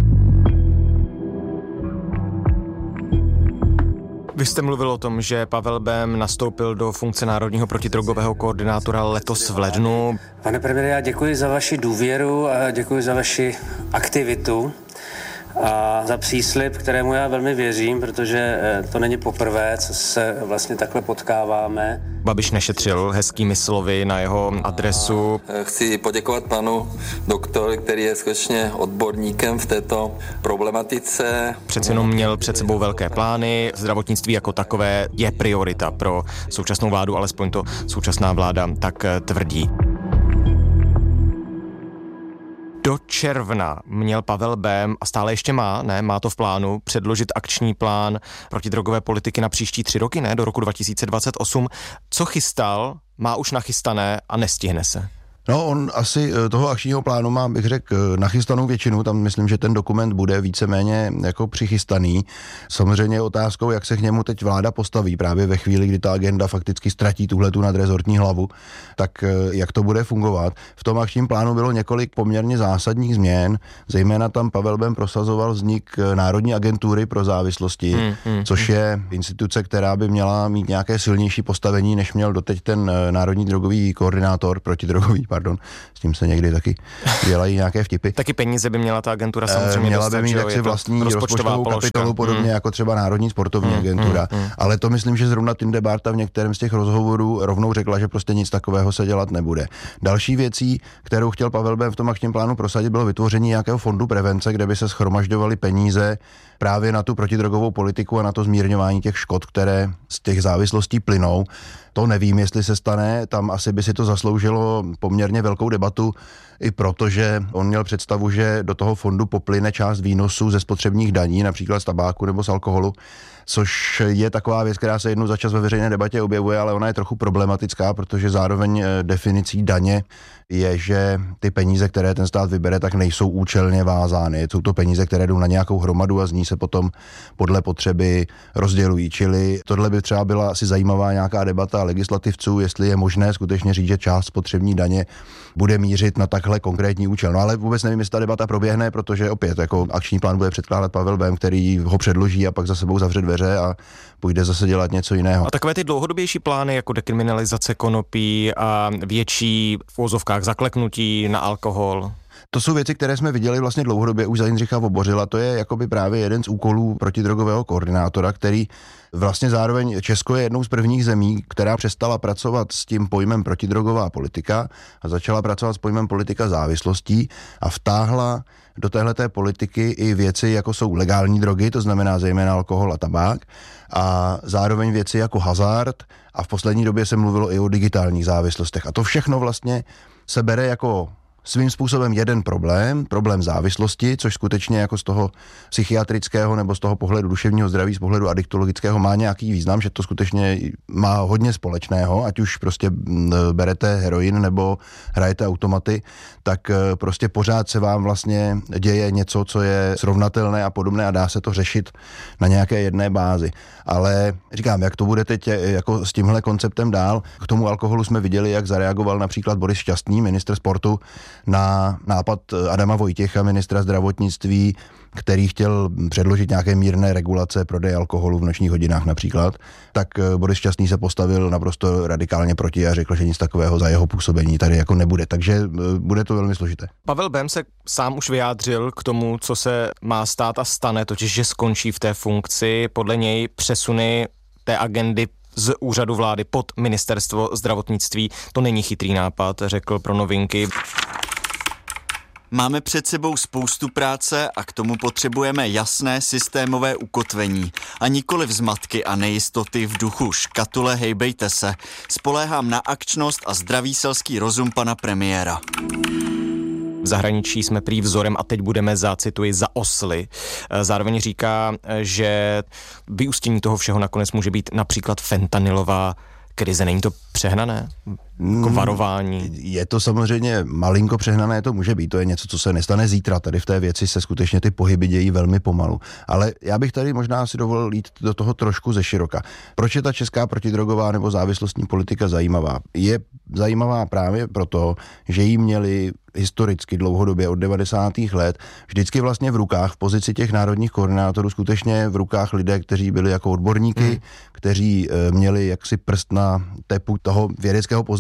Vy jste mluvil o tom, že Pavel Bém nastoupil do funkce národního protidrogového koordinátora letos v lednu. Pane premiére, já děkuji za vaši důvěru a děkuji za vaši aktivitu. a za příslib, kterému já velmi věřím, protože to není poprvé, co se vlastně takhle potkáváme. Babiš nešetřil hezkými slovy na jeho adresu. Chci poděkovat panu doktor, který je skutečně odborníkem v této problematice. Přeci jenom měl před sebou velké plány. Zdravotnictví jako takové je priorita pro současnou vládu, alespoň to současná vláda tak tvrdí. Do června měl Pavel Bém, a stále ještě má, ne, má to v plánu, předložit akční plán protidrogové politiky na příští tři roky, ne, do roku dva tisíce dvacet osm. Co chystal, má už nachystané a nestihne se? No, on asi toho akčního plánu má, bych řekl, nachystanou většinu, tam myslím, že ten dokument bude víceméně jako přichystaný. Samozřejmě je otázkou, jak se k němu teď vláda postaví právě ve chvíli, kdy ta agenda fakticky ztratí tuhletu nadrezortní hlavu, tak jak to bude fungovat. V tom akčním plánu bylo několik poměrně zásadních změn, zejména tam Pavel Bém prosazoval vznik Národní agentury pro závislosti, hmm, hmm, což je instituce, která by měla mít nějaké silnější postavení, než měl doteď ten Národní drogový koordinátor, protidrogový, pardon, s tím se někdy taky dělají nějaké vtipy. Taky peníze by měla ta agentura samozřejmě měla dostat, by mít jaksi vlastní rozpočtovou kapitolu, podobně hmm. jako třeba Národní sportovní hmm. agentura. Hmm. Ale to myslím, že zrovna Tinde Barta v některém z těch rozhovorů rovnou řekla, že prostě nic takového se dělat nebude. Další věcí, kterou chtěl Pavel Bém v tom akčním plánu prosadit, bylo vytvoření nějakého fondu prevence, kde by se shromažďovaly peníze právě na tu protidrogovou politiku a na to zmírňování těch škod, které z těch závislostí plynou. To nevím, jestli se stane, tam asi by si to zasloužilo poměrně velkou debatu, i protože on měl představu, že do toho fondu poplyne část výnosů ze spotřebních daní, například z tabáku nebo z alkoholu, což je taková věc, která se jednou za čas ve veřejné debatě objevuje, ale ona je trochu problematická, protože zároveň definicí daně je, že ty peníze, které ten stát vybere, tak nejsou účelně vázány. Jsou to peníze, které jdou na nějakou hromadu a z ní se potom podle potřeby rozdělují. Čili tohle by třeba byla asi zajímavá nějaká debata legislativců, jestli je možné skutečně říct, že část spotřební daně bude mířit na takhle konkrétní účel. No ale vůbec nevím, jestli ta debata proběhne, protože opět jako akční plán bude předkládat Pavel Bém, který ho předloží a pak za sebou zavře dveře a půjde zase dělat něco jiného. A takové ty dlouhodobější plány jako dekriminalizace konopí a větší v úvozovkách zakleknutí na alkohol. To jsou věci, které jsme viděli vlastně dlouhodobě už za Jindřicha Vobořila. To je jakoby právě jeden z úkolů protidrogového koordinátora, který vlastně zároveň Česko je jednou z prvních zemí, která přestala pracovat s tím pojmem protidrogová politika a začala pracovat s pojmem politika závislostí a vtáhla do téhleté politiky i věci, jako jsou legální drogy, to znamená zejména alkohol a tabák, a zároveň věci jako hazard, a v poslední době se mluvilo i o digitálních závislostech. A to všechno vlastně se bere jako svým způsobem jeden problém, problém závislosti, což skutečně jako z toho psychiatrického nebo z toho pohledu duševního zdraví, z pohledu adiktologického má nějaký význam, že to skutečně má hodně společného, ať už prostě berete heroin nebo hrajete automaty, tak prostě pořád se vám vlastně děje něco, co je srovnatelné a podobné a dá se to řešit na nějaké jedné bázi. Ale říkám, jak to bude teď jako s tímhle konceptem dál, k tomu alkoholu jsme viděli, jak zareagoval například Boris Šťastný, ministr sportu, na nápad Adama Vojtěcha, ministra zdravotnictví, který chtěl předložit nějaké mírné regulace prodeje alkoholu v nočních hodinách například, tak Boris Šťastný se postavil naprosto radikálně proti a řekl, že nic takového za jeho působení tady jako nebude. Takže bude to velmi složité. Pavel Bém se sám už vyjádřil k tomu, co se má stát a stane, totiž že skončí v té funkci. Podle něj přesuny té agendy z úřadu vlády pod ministerstvo zdravotnictví. To není chytrý nápad, řekl pro Novinky. Máme před sebou spoustu práce a k tomu potřebujeme jasné systémové ukotvení a nikoli zmatky a nejistoty v duchu škatule hejbejte se. Spoléhám na akčnost a zdravý selský rozum pana premiéra. V zahraničí jsme prý vzorem a teď budeme za, cituji, za osly. Zároveň říká, že vyústění toho všeho nakonec může být například fentanylová krize. Není to přehnané? Jako varování? Je to samozřejmě malinko přehnané, to může být. To je něco, co se nestane zítra. Tady v té věci se skutečně ty pohyby dějí velmi pomalu. Ale já bych tady možná si dovolil jít do toho trošku ze široka. Proč je ta česká protidrogová nebo závislostní politika zajímavá? Je zajímavá právě proto, že jí měli historicky dlouhodobě od devadesátých let vždycky vlastně v rukách, v pozici těch národních koordinátorů, skutečně v rukách lidé, kteří byli jako odborníky, hmm. kteří e, měli jaksi prst na tepu toho vědeckého poznání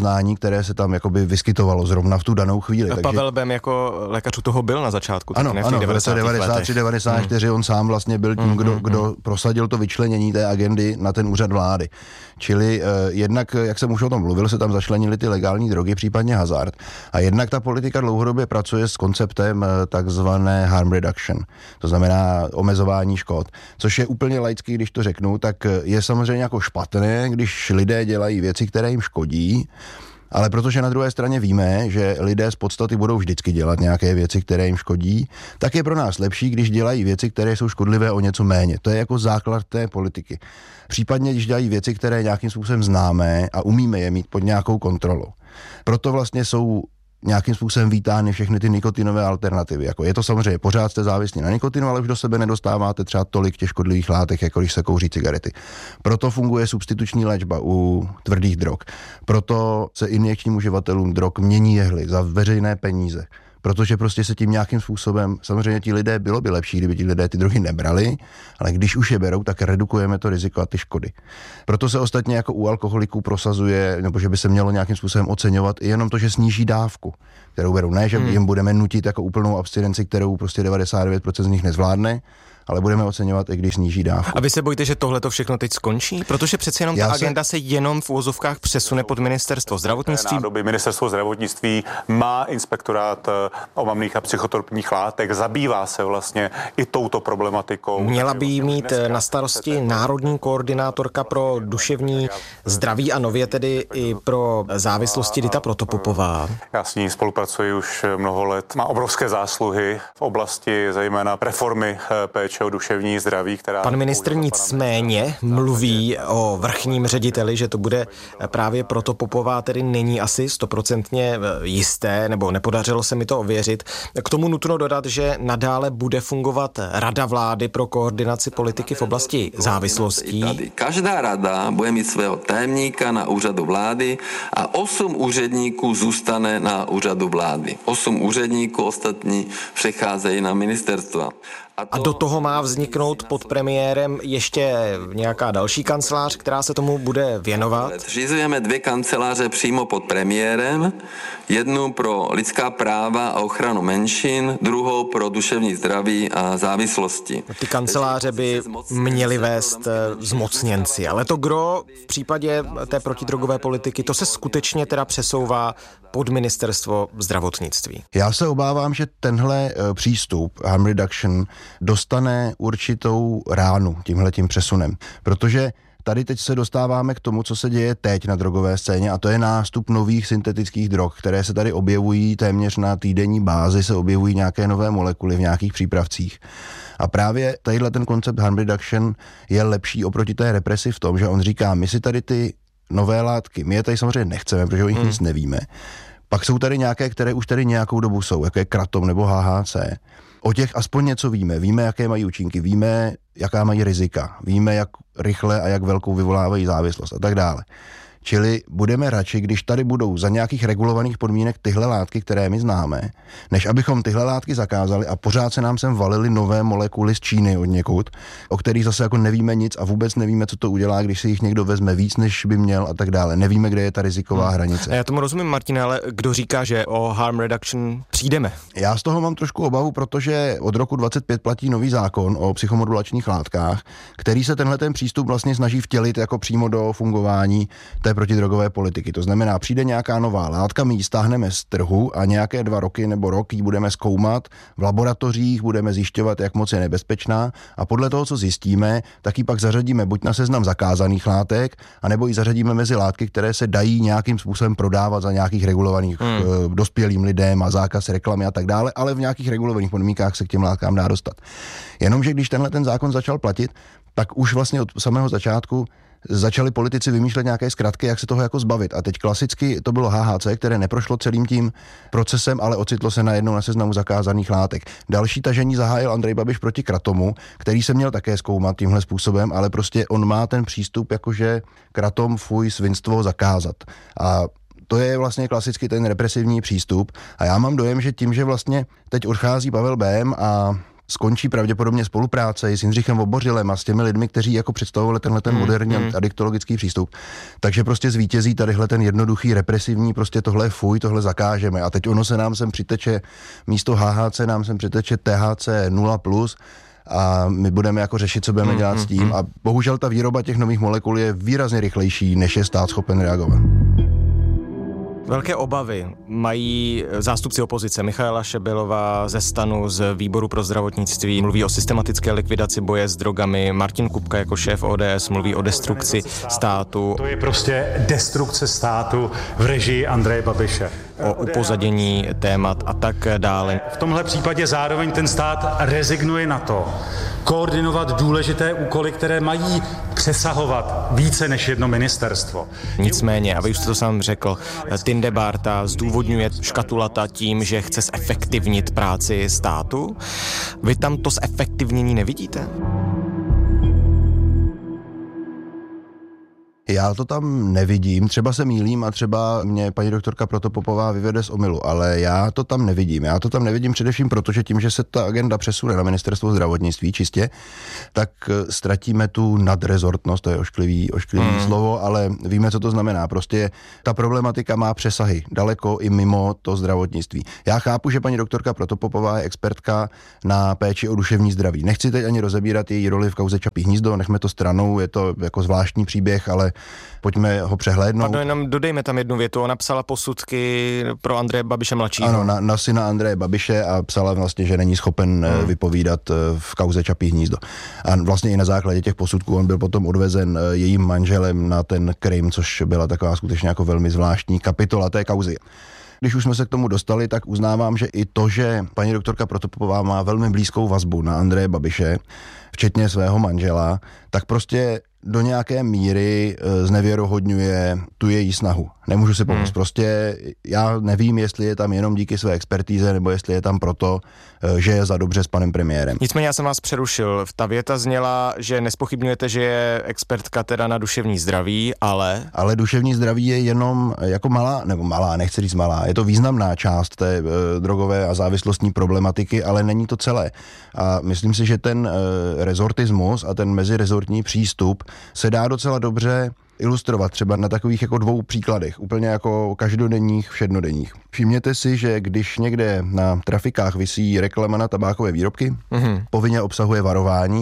poznání, které se tam jakoby vyskytovalo zrovna v tu danou chvíli. Takže... Pavel Bém jako lékař u toho byl na začátku. Ano, ne, ano, v roce devadesát tři devadesát čtyři hmm. on sám vlastně byl tím, kdo, kdo prosadil to vyčlenění té agendy na ten úřad vlády. Čili eh, jednak, jak jsem už o tom mluvil, se tam začlenili ty legální drogy, případně hazard. A jednak ta politika dlouhodobě pracuje s konceptem eh, takzvané harm reduction, to znamená omezování škod, což je úplně laický, když to řeknu, tak je samozřejmě jako špatné, když lidé dělají věci, které jim škodí, ale protože na druhé straně víme, že lidé z podstaty budou vždycky dělat nějaké věci, které jim škodí, tak je pro nás lepší, když dělají věci, které jsou škodlivé o něco méně. To je jako základ té politiky. Případně, když dělají věci, které nějakým způsobem známe a umíme je mít pod nějakou kontrolou. Proto vlastně jsou nějakým způsobem vítány všechny ty nikotinové alternativy. Jako je to samozřejmě, pořád jste závislí na nikotinu, ale už do sebe nedostáváte třeba tolik těch škodlivých látek, jako když se kouří cigarety. Proto funguje substituční léčba u tvrdých drog. Proto se injekčním uživatelům drog mění jehly za veřejné peníze. Protože prostě se tím nějakým způsobem, samozřejmě ti lidé, bylo by lepší, kdyby ti lidé ty drogy nebrali, ale když už je berou, tak redukujeme to riziko a ty škody. Proto se ostatně jako u alkoholiků prosazuje, nebo že by se mělo nějakým způsobem oceňovat i jenom to, že sníží dávku, kterou berou. Ne, že hmm. jim budeme nutit jako úplnou abstinenci, kterou prostě devadesát devět procent z nich nezvládne, ale budeme oceňovat, i když sníží dávku. A vy se bojíte, že tohle to všechno teď skončí? Protože přeci jenom ta Já agenda se... se jenom v uvozovkách přesune pod ministerstvo zdravotnictví. Nádoby ministerstvo zdravotnictví má inspektorát omamných a psychotropních látek, zabývá se vlastně i touto problematikou. Měla by jí mít na starosti národní koordinátorka pro duševní zdraví a nově tedy i pro závislosti Dita Protopopová. Já s ní spolupracuji už mnoho let. Má obrovské zásluhy v oblasti zejména reformy péče o duševní zdraví, která... Pan ministr nicméně mluví o vrchním řediteli, že to bude právě Protopopová, tedy není asi stoprocentně jisté, nebo nepodařilo se mi to ověřit. K tomu nutno dodat, že nadále bude fungovat Rada vlády pro koordinaci politiky v oblasti závislostí. Každá rada bude mít svého tajemníka na úřadu vlády a osm úředníků zůstane na úřadu vlády. Osm úředníků ostatní přecházejí na ministerstva. A do toho má vzniknout pod premiérem ještě nějaká další kancelář, která se tomu bude věnovat? Zřizujeme dvě kanceláře přímo pod premiérem, jednu pro lidská práva a ochranu menšin, druhou pro duševní zdraví a závislosti. Ty kanceláře by měly vést zmocněnci, ale to gro v případě té protidrogové politiky, to se skutečně teda přesouvá pod ministerstvo zdravotnictví. Já se obávám, že tenhle přístup harm reduction dostane určitou ránu tímhletím přesunem, protože tady teď se dostáváme k tomu, co se děje teď na drogové scéně, a to je nástup nových syntetických drog, které se tady objevují téměř na týdenní bázi, se objevují nějaké nové molekuly v nějakých přípravcích. A právě tadyhle ten koncept harm reduction je lepší oproti té represi v tom, že on říká, my si tady ty nové látky, my je tady samozřejmě nechceme, protože o nich hmm. nic nevíme. Pak jsou tady nějaké, které už tady nějakou dobu jsou, jako je kratom nebo H H C. O těch aspoň něco víme. Víme, jaké mají účinky, víme, jaká mají rizika, víme, jak rychle a jak velkou vyvolávají závislost a tak dále. Čili budeme radši, když tady budou za nějakých regulovaných podmínek tyhle látky, které my známe, než abychom tyhle látky zakázali a pořád se nám sem valily nové molekuly z Číny od někud, o kterých zase jako nevíme nic a vůbec nevíme, co to udělá, když si jich někdo vezme víc, než by měl a tak dále. Nevíme, kde je ta riziková hmm. hranice. Já tomu rozumím, Martine, ale kdo říká, že o harm reduction přijdeme? Já z toho mám trošku obavu, protože od roku dvacet pět platí nový zákon o psychomodulačních látkách, který se tenhle ten přístup vlastně snaží vtělit jako přímo do fungování té protidrogové politiky. To znamená, přijde nějaká nová látka, my ji stáhneme z trhu a nějaké dva roky nebo rok ji budeme zkoumat v laboratořích, budeme zjišťovat, jak moc je nebezpečná, a podle toho, co zjistíme, tak ji pak zařadíme buď na seznam zakázaných látek, anebo ji zařadíme mezi látky, které se dají nějakým způsobem prodávat za nějakých regulovaných hmm. dospělým lidem a zákaz reklamy a tak dále, ale v nějakých regulovaných podmínkách se k těm látkám dá dostat. Jenomže když tenhle ten zákon začal platit, tak už vlastně od samého začátku začali politici vymýšlet nějaké zkratky, jak se toho jako zbavit. A teď klasicky to bylo H H C, které neprošlo celým tím procesem, ale ocitlo se najednou na seznamu zakázaných látek. Další tažení zahájil Andrej Babiš proti kratomu, který se měl také zkoumat tímhle způsobem, ale prostě on má ten přístup, jakože kratom, fuj, svinstvo zakázat. A to je vlastně klasicky ten represivní přístup. A já mám dojem, že tím, že vlastně teď odchází Pavel Bém a skončí pravděpodobně spolupráce s Jindřichem Vobořilem a s těmi lidmi, kteří jako představovali tenhle ten moderní mm, mm. adiktologický přístup. Takže prostě zvítězí tadyhle ten jednoduchý, represivní, prostě tohle fuj, tohle zakážeme. A teď ono se nám sem přiteče, místo H H C nám sem přiteče T H C nula plus, a my budeme jako řešit, co budeme mm, dělat mm, s tím. Mm. A bohužel ta výroba těch nových molekul je výrazně rychlejší, než je stát schopen reagovat. Velké obavy mají zástupci opozice. Michaela Šebelová ze STANu, z výboru pro zdravotnictví, mluví o systematické likvidaci boje s drogami. Martin Kupka jako šéf O D S mluví o destrukci státu. To je prostě destrukce státu v režii Andreje Babiše. O upozadění témat a tak dále. V tomhle případě zároveň ten stát rezignuje na to, koordinovat důležité úkoly, které mají přesahovat více než jedno ministerstvo. Nicméně, a vy už jste to sám řekl, Tindebárta zdůvodňuje škatulata tím, že chce zefektivnit práci státu. Vy tam to zefektivnění nevidíte? Já to tam nevidím, třeba se mýlím a třeba mě paní doktorka Protopopová vyvede z omylu, ale já to tam nevidím. Já to tam nevidím především proto, že tím, že se ta agenda přesune na ministerstvo zdravotnictví čistě, tak ztratíme tu nadrezortnost, to je ošklivý, ošklivý hmm. slovo, ale víme, co to znamená. Prostě ta problematika má přesahy daleko i mimo to zdravotnictví. Já chápu, že paní doktorka Protopopová je expertka na péči o duševní zdraví. Nechci teď ani rozebírat její roli v kauze Čapí hnízdo, nechme to stranou, je to jako zvláštní příběh, ale pojďme ho přehlédnout. Pardon, jenom dodejme tam jednu větu. Ona psala posudky pro Andreje Babiše mladšího. Ano, na, na syna Andreje Babiše a psala vlastně, že není schopen hmm. vypovídat v kauze Čapí hnízdo. A vlastně i na základě těch posudků on byl potom odvezen jejím manželem na ten Krym, což byla taková skutečně jako velmi zvláštní kapitola té kauzy. Když už jsme se k tomu dostali, tak uznávám, že i to, že paní doktorka Protopopová má velmi blízkou vazbu na Andreje Babiše, včetně svého manžela, tak prostě do nějaké míry znevěrohodňuje tu její snahu. Nemůžu si pomoct. Hmm. Prostě já nevím, jestli je tam jenom díky své expertíze, nebo jestli je tam proto, že je za dobře s panem premiérem. Nicméně já jsem vás přerušil. Ta věta zněla, že nespochybňujete, že je expertka teda na duševní zdraví, ale... Ale duševní zdraví je jenom jako malá, nebo malá, nechci říct malá, je to významná část té e, drogové a závislostní problematiky, ale není to celé. A myslím si, že ten e, rezortismus a ten mezirezortní přístup se dá docela dobře ilustrovat třeba na takových jako dvou příkladech, úplně jako každodenních, všednodenních. Všimněte si, že když někde na trafikách visí reklama na tabákové výrobky, mm-hmm. povinně obsahuje varování,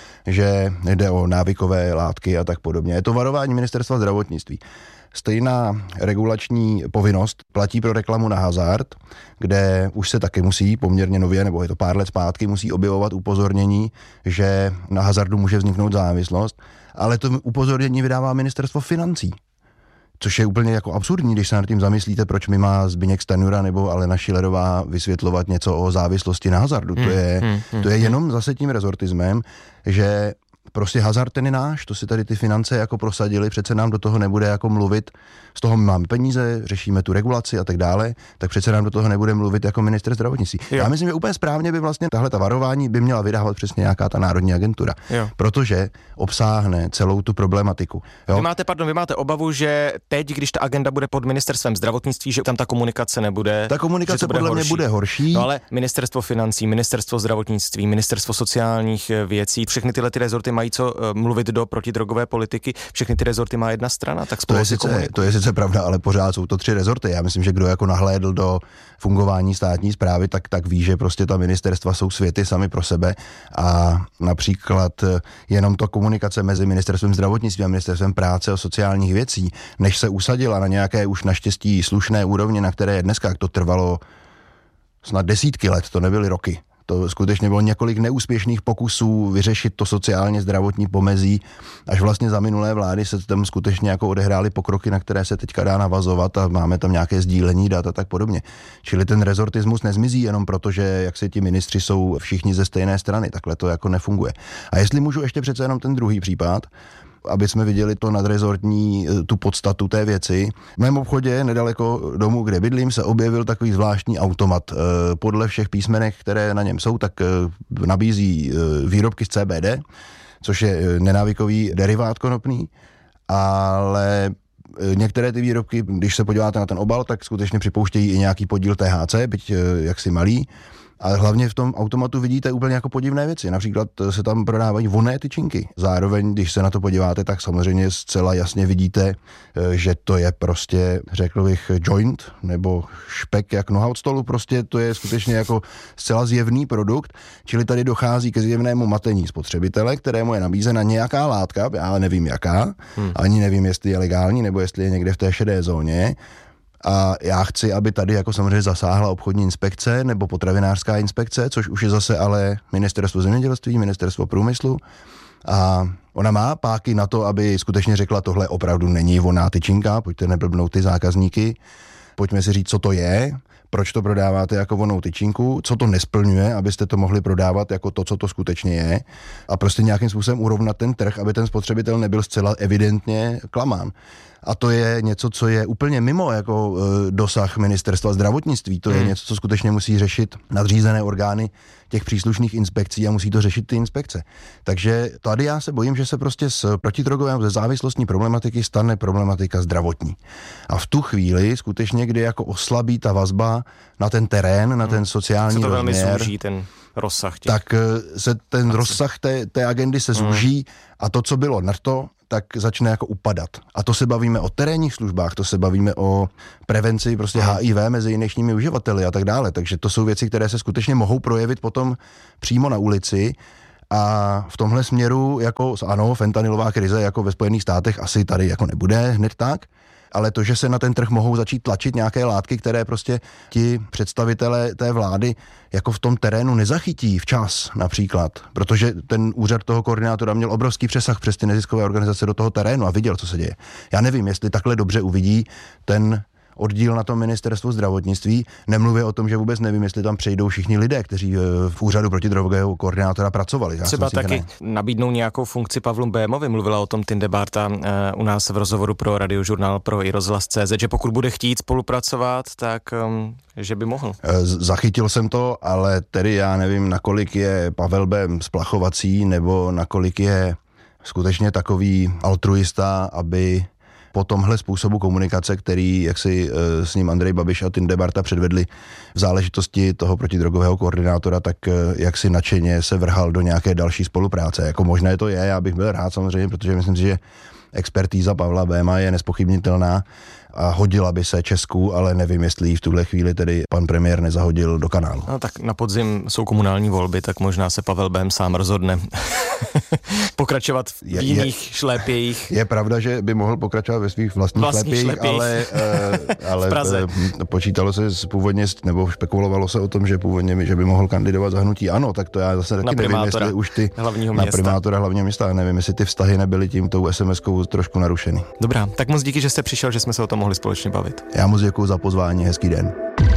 že jde o návykové látky a tak podobně. Je to varování ministerstva zdravotnictví. Stejná regulační povinnost platí pro reklamu na hazard, kde už se taky musí poměrně nově, nebo je to pár let zpátky, musí objevovat upozornění, že na hazardu může vzniknout závislost, ale to upozornění vydává ministerstvo financí. Což je úplně jako absurdní, když se nad tím zamyslíte, proč mi má Zbyněk Stanjura nebo Alena Schillerová vysvětlovat něco o závislosti na hazardu. Hmm, to je, hmm, hmm, to je jenom zase tím rezortismem, že prostě hazard ten je náš, to si tady ty finance jako prosadili, přece nám do toho nebude jako mluvit, z toho my máme peníze, řešíme tu regulaci a tak dále, tak přece nám do toho nebude mluvit jako ministr zdravotnictví. Jo. Já myslím, že úplně správně by vlastně tahle ta varování by měla vydávat přesně nějaká ta národní agentura, jo. protože obsáhne celou tu problematiku. Jo? Vy máte, pardon, vy máte obavu, že teď, když ta agenda bude pod ministerstvem zdravotnictví, že tam ta komunikace nebude. Ta komunikace bude podle horší. mě bude horší. No ale ministerstvo financí, ministerstvo zdravotnictví, ministerstvo sociálních věcí, všechny tyhle ty rezorty mají co mluvit do protidrogové politiky, všechny ty rezorty má jedna strana, tak spolu to je sice, to je sice pravda, ale pořád jsou to tři rezorty. Já myslím, že kdo jako nahlédl do fungování státní správy, tak, tak ví, že prostě ta ministerstva jsou světy sami pro sebe a například jenom to komunikace mezi ministerstvem zdravotnictví a ministerstvem práce a sociálních věcí, než se usadila na nějaké už naštěstí slušné úrovni, na které je dneska, to trvalo snad desítky let, to nebyly roky. To skutečně bylo několik neúspěšných pokusů vyřešit to sociálně zdravotní pomezí, až vlastně za minulé vlády se tam skutečně jako odehrály pokroky, na které se teďka dá navazovat a máme tam nějaké sdílení dat a tak podobně. Čili ten rezortismus nezmizí jenom proto, že jak se ti ministři jsou všichni ze stejné strany, takhle to jako nefunguje. A jestli můžu ještě přece jenom ten druhý případ, aby jsme viděli to nadrezortní, tu podstatu té věci. V mém obchodě, nedaleko domu, kde bydlím, se objevil takový zvláštní automat. Podle všech písmenek, které na něm jsou, tak nabízí výrobky z C B D, což je nenávykový derivát konopný, ale některé ty výrobky, když se podíváte na ten obal, tak skutečně připouštějí i nějaký podíl T H C, byť jaksi malý. A hlavně v tom automatu vidíte úplně jako podivné věci. Například se tam prodávají vonné tyčinky. Zároveň, když se na to podíváte, tak samozřejmě zcela jasně vidíte, že to je prostě, řekl bych, joint nebo špek jak noha od stolu. Prostě to je skutečně jako zcela zjevný produkt, čili tady dochází ke zjevnému matení spotřebitele, kterému je nabízena nějaká látka, já nevím jaká, hmm. ani nevím, jestli je legální nebo jestli je někde v té šedé zóně. A já chci, aby tady jako samozřejmě zasáhla obchodní inspekce nebo potravinářská inspekce, což už je zase ale ministerstvo zemědělství, ministerstvo průmyslu. A ona má páky na to, aby skutečně řekla, tohle opravdu není vonná tyčinka, pojďte neblbnout ty zákazníky, pojďme si říct, co to je, proč to prodáváte jako vonnou tyčinku, co to nesplňuje, abyste to mohli prodávat jako to, co to skutečně je, a prostě nějakým způsobem urovnat ten trh, aby ten spotřebitel nebyl zcela evidentně klamán. A to je něco, co je úplně mimo jako e, dosah ministerstva zdravotnictví. To je hmm. něco, co skutečně musí řešit nadřízené orgány těch příslušných inspekcí a musí to řešit ty inspekce. Takže tady já se bojím, že se prostě z protidrogové ze závislostní problematiky stane problematika zdravotní. A v tu chvíli skutečně, kdy jako oslabí ta vazba na ten terén, na ten sociální rozměr. rozměr. Se to velmi zúží ten rozsah těch. Tak se ten akci. rozsah té, té agendy se zúží hmm. a to, co bylo na to, tak začne jako upadat. A to se bavíme o terénních službách, to se bavíme o prevenci prostě H I V mezi dnešními uživateli a tak dále. Takže to jsou věci, které se skutečně mohou projevit potom přímo na ulici. A v tomhle směru, jako ano, fentanylová krize jako ve Spojených státech asi tady jako nebude hned tak, ale to, že se na ten trh mohou začít tlačit nějaké látky, které prostě ti představitelé té vlády jako v tom terénu nezachytí včas například, protože ten úřad toho koordinátora měl obrovský přesah přes ty neziskové organizace do toho terénu a viděl, co se děje. Já nevím, jestli takhle dobře uvidí ten oddíl na tom ministerstvu zdravotnictví. Nemluvě o tom, že vůbec nevím, jestli tam přejdou všichni lidé, kteří v úřadu protidrogového koordinátora pracovali. Já Třeba myslím, taky nabídnou nějakou funkci Pavlu Bémovi. Mluvila o tom Tinde Barta u nás v rozhovoru pro Radiožurnál pro i rozhlas tečka cé zet, že pokud bude chtít spolupracovat, tak um, že by mohl. Zachytil jsem to, ale tedy já nevím, nakolik je Pavel Bém splachovací, nebo nakolik je skutečně takový altruista, aby po tomhle způsobu komunikace, který jak si e, s ním Andrej Babiš a Tinde Barta předvedli v záležitosti toho protidrogového koordinátora, tak e, jak si nadšeně se vrhal do nějaké další spolupráce. Jako možné to je, já bych byl rád samozřejmě, protože myslím si, že expertíza Pavla Béma je nespochybnitelná a hodila by se Česku, ale nevím, jestli ji v tuhle chvíli tedy pan premiér nezahodil do kanálu. No tak na podzim jsou komunální volby, tak možná se Pavel Bém sám rozhodne pokračovat v je, jiných je, šlépějích. Je pravda, že by mohl pokračovat ve svých vlastních, vlastních šlépějích, šlépějích, ale, uh, ale uh, počítalo se původně, nebo špekulovalo se o tom, že původně, že by mohl kandidovat za hnutí ANO, tak to já zase taky nevím, jestli už ty hlavního na města. primátora hlavního města, nevím, jestli ty vztahy nebyly tím tou es em eskou trošku narušeny. Dobrá, tak moc díky, že jste přišel, že jsme se o tom mohli společně bavit. Já moc děkuju za pozvání, hezký den.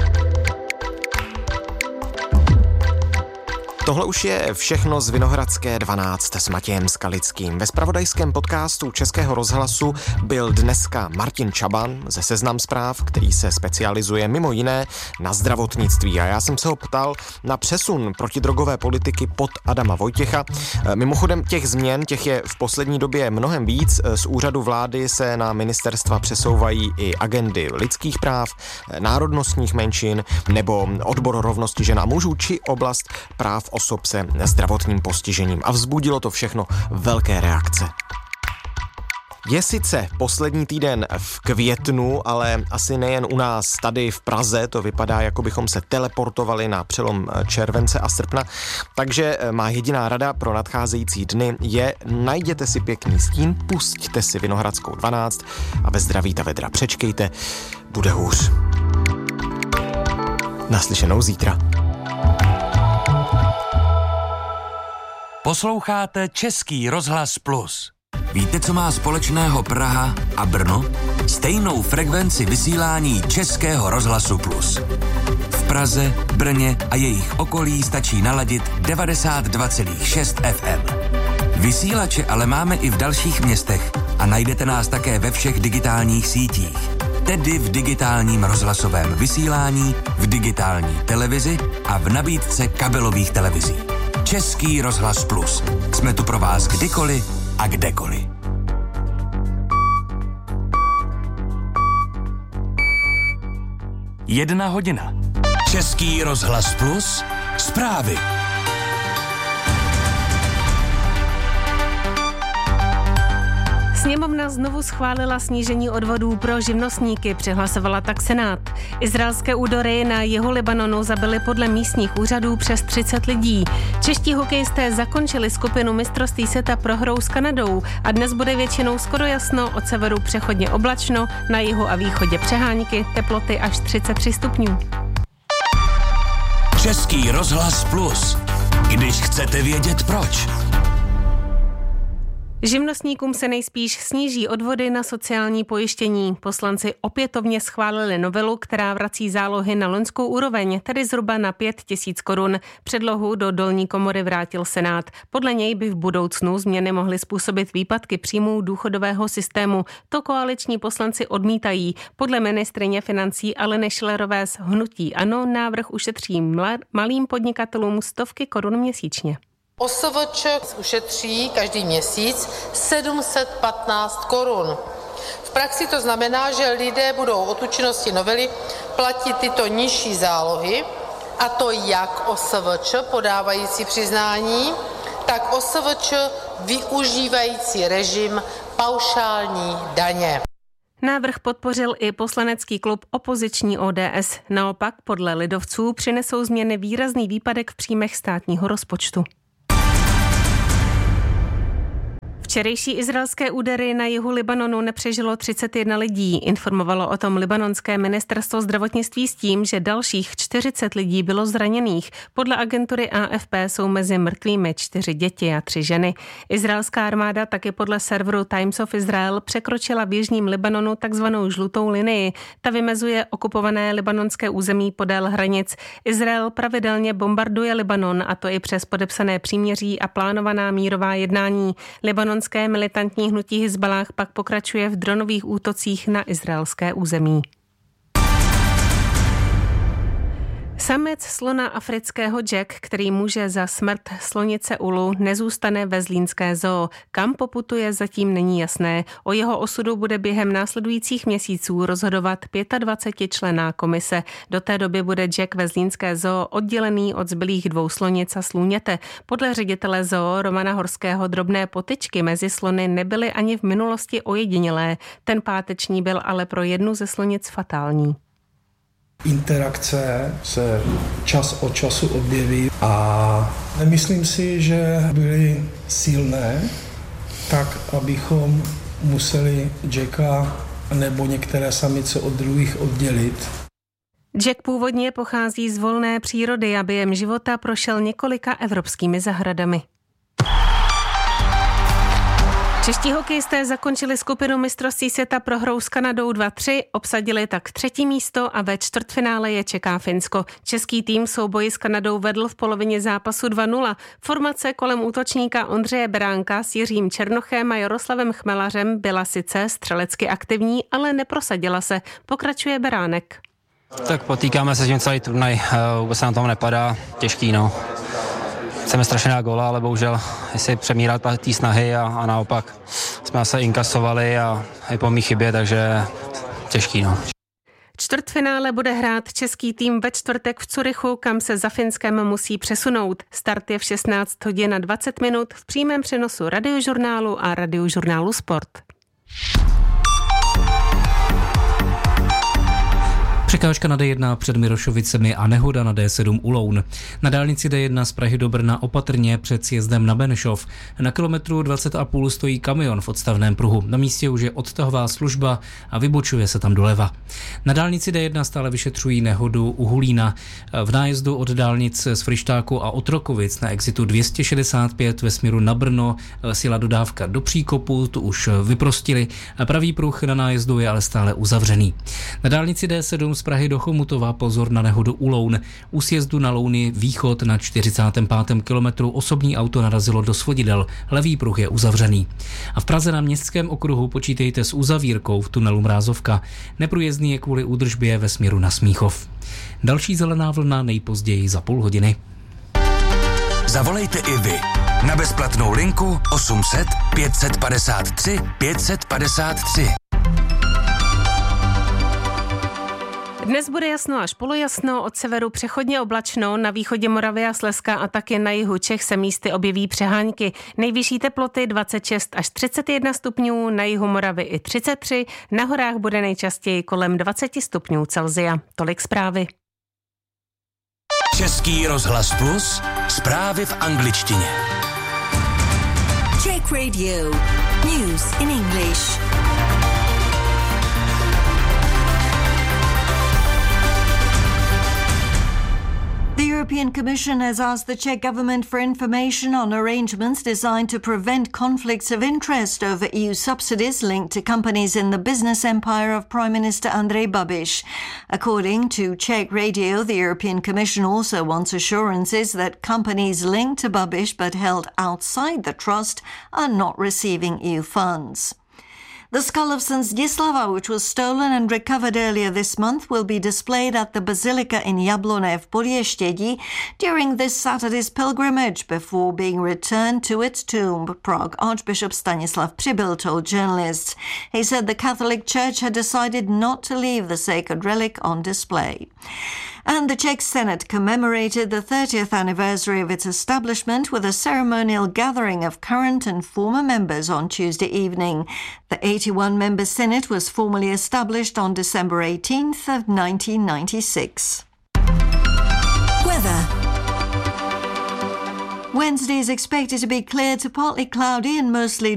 Tohle už je všechno z Vinohradské dvanáct s Matějem Skalickým. Ve zpravodajském podcastu Českého rozhlasu byl dneska Martin Čaban ze Seznam zpráv, který se specializuje mimo jiné na zdravotnictví. A já jsem se ho ptal na přesun protidrogové politiky pod Adama Vojtěcha. Mimochodem těch změn, těch je v poslední době mnohem víc. Z úřadu vlády se na ministerstva přesouvají i agendy lidských práv, národnostních menšin nebo odbor rovnosti žen a mužů či oblast práv osob se zdravotním postižením. A vzbudilo to všechno velké reakce. Je sice poslední týden v květnu, ale asi nejen u nás tady v Praze, to vypadá, jako bychom se teleportovali na přelom července a srpna, takže má jediná rada pro nadcházející dny je najděte si pěkný stín, pusťte si Vinohradskou dvanáct a ve zdraví ta vedra přečkejte, bude hůř. Naslyšenou zítra. Posloucháte Český rozhlas Plus. Víte, co má společného Praha a Brno? Stejnou frekvenci vysílání Českého rozhlasu Plus. V Praze, Brně a jejich okolí stačí naladit devadesát dva celá šest ef em. Vysílače ale máme i v dalších městech a najdete nás také ve všech digitálních sítích. Tedy v digitálním rozhlasovém vysílání, v digitální televizi a v nabídce kabelových televizí. Český rozhlas Plus. Jsme tu pro vás kdykoliv a kdekoliv. Jedna hodina. Český rozhlas Plus Zprávy. Sněmovna znovu schválila snížení odvodů pro živnostníky, přehlasovala tak Senát. Izraelské údery na jihu Libanonu zabily podle místních úřadů přes třicet lidí. Čeští hokejisté zakončili skupinu mistrovství světa prohrou s Kanadou a dnes bude většinou skoro jasno, od severu přechodně oblačno, na jihu a východě přehánky, teploty až třicet tři stupňů. Český rozhlas Plus. Když chcete vědět proč. Živnostníkům se nejspíš sníží odvody na sociální pojištění. Poslanci opětovně schválili novelu, která vrací zálohy na loňskou úroveň, tedy zhruba na pět tisíc korun. Předlohu do dolní komory vrátil Senát. Podle něj by v budoucnu změny mohly způsobit výpadky příjmů důchodového systému. To koaliční poslanci odmítají. Podle ministryně financí Aleny Schillerové z hnutí ANO návrh ušetří malým podnikatelům stovky korun měsíčně. O S V Č ušetří každý měsíc sedm set patnáct korun. V praxi to znamená, že lidé budou od účinnosti novely platit tyto nižší zálohy, a to jak O S V Č podávající přiznání, tak O S V Č využívající režim paušální daně. Návrh podpořil i poslanecký klub opoziční O D S. Naopak podle lidovců přinesou změny výrazný výpadek v příjmech státního rozpočtu. Včerejší izraelské údery na jihu Libanonu nepřežilo třicet jedna lidí. Informovalo o tom libanonské ministerstvo zdravotnictví s tím, že dalších čtyřicet lidí bylo zraněných. Podle agentury A F P jsou mezi mrtvými čtyři děti a tři ženy. Izraelská armáda taky podle serveru Times of Israel překročila v jižním Libanonu takzvanou žlutou linii. Ta vymezuje okupované libanonské území podél hranic. Izrael pravidelně bombarduje Libanon, a to i přes podepsané příměří a plánovaná mírová jednání. Libanon militantní hnutí Hizballáh pak pokračuje v dronových útocích na izraelské území. Samec slona afrického Jack, který může za smrt slonice Ulu, nezůstane ve zlínské zoo. Kam poputuje, zatím není jasné. O jeho osudu bude během následujících měsíců rozhodovat dvacetipětičlenná komise. Do té doby bude Jack ve zlínské zoo oddělený od zbylých dvou slonic a slůněte. Podle ředitele zoo Romana Horského drobné potyčky mezi slony nebyly ani v minulosti ojedinělé. Ten páteční byl ale pro jednu ze slonic fatální. Interakce se čas od času objeví a nemyslím si, že byly silné, tak abychom museli Jacka nebo některé samice od druhých oddělit. Jack původně pochází z volné přírody a během života prošel několika evropskými zahradami. Čeští hokejisté zakončili skupinu mistrovství světa prohrou s Kanadou dva tři, obsadili tak třetí místo a ve čtvrtfinále je čeká Finsko. Český tým souboji s Kanadou vedl v polovině zápasu dva nula. Formace kolem útočníka Ondřeje Beránka s Jiřím Černochem a Jaroslavem Chmelařem byla sice střelecky aktivní, ale neprosadila se. Pokračuje Beránek. Tak potýkáme se s tím celý turnaj, vůbec se na tom nepadá, těžký no. Chceme strašně dát góla, ale bohužel jestli přemírat té snahy a, a naopak jsme zase inkasovali a i po mý chybě, takže těžký no. Čtvrtfinále bude hrát český tým ve čtvrtek v Curychu, kam se za Finskem musí přesunout. Start je v šestnáct hodin a dvacet minut v přímém přenosu Radiožurnálu a Radiožurnálu Sport. Překážka na D jedna před Mirošovicemi a nehoda na D sedm u Loun. Na dálnici D jedna z Prahy do Brna opatrně před sjezdem na Benešov. Na kilometru dvacet a půl stojí kamion v odstavném pruhu. Na místě už je odtahová služba a vybočuje se tam doleva. Na dálnici D jedna stále vyšetřují nehodu u Hulína. V nájezdu od dálnic z Fryštáku a Otrokovic na exitu dvě stě šedesát pět ve směru na Brno sjela dodávka do příkopu, tu už vyprostili. Pravý pruh na nájezdu je ale stále uzavřený. Na dálnici D sedm z Prahy do Chomutova pozor na nehodu u Loun. U sjezdu na Louny východ na čtyřicátém pátém kilometru osobní auto narazilo do svodidel. Levý pruh je uzavřený. A v Praze na Městském okruhu počítejte s uzavírkou v tunelu Mrázovka. Neprůjezdný je kvůli údržbě ve směru na Smíchov. Další zelená vlna nejpozději za půl hodiny. Zavolejte i vy na bezplatnou linku osm set pět set padesát tři pět set padesát tři. Dnes bude jasno až polojasno, od severu přechodně oblačno, na východě Moravy a Slezska a také na jihu Čech se místy objeví přehánky. Nejvyšší teploty dvacet šest až třicet jedna stupňů, na jihu Moravy i třicet tři, na horách bude nejčastěji kolem dvacet stupňů Celsia. Tolik zprávy. Český rozhlas Plus, zprávy v angličtině. Czech Radio. News in English. The European Commission has asked the Czech government for information on arrangements designed to prevent conflicts of interest over E U subsidies linked to companies in the business empire of Prime Minister Andrej Babiš. According to Czech Radio, the European Commission also wants assurances that companies linked to Babiš but held outside the trust are not receiving E U funds. The skull of Saint Zdislava, which was stolen and recovered earlier this month, will be displayed at the Basilica in Jablonné v Podještědí during this Saturday's pilgrimage before being returned to its tomb, Prague Archbishop Stanislav Přibyl told journalists. He said the Catholic Church had decided not to leave the sacred relic on display. And the Czech Senate commemorated the thirtieth anniversary of its establishment with a ceremonial gathering of current and former members on Tuesday evening. The eighty-one-member Senate was formally established on December eighteenth of nineteen ninety-six. Weather. Wednesday is expected to be clear to partly cloudy and mostly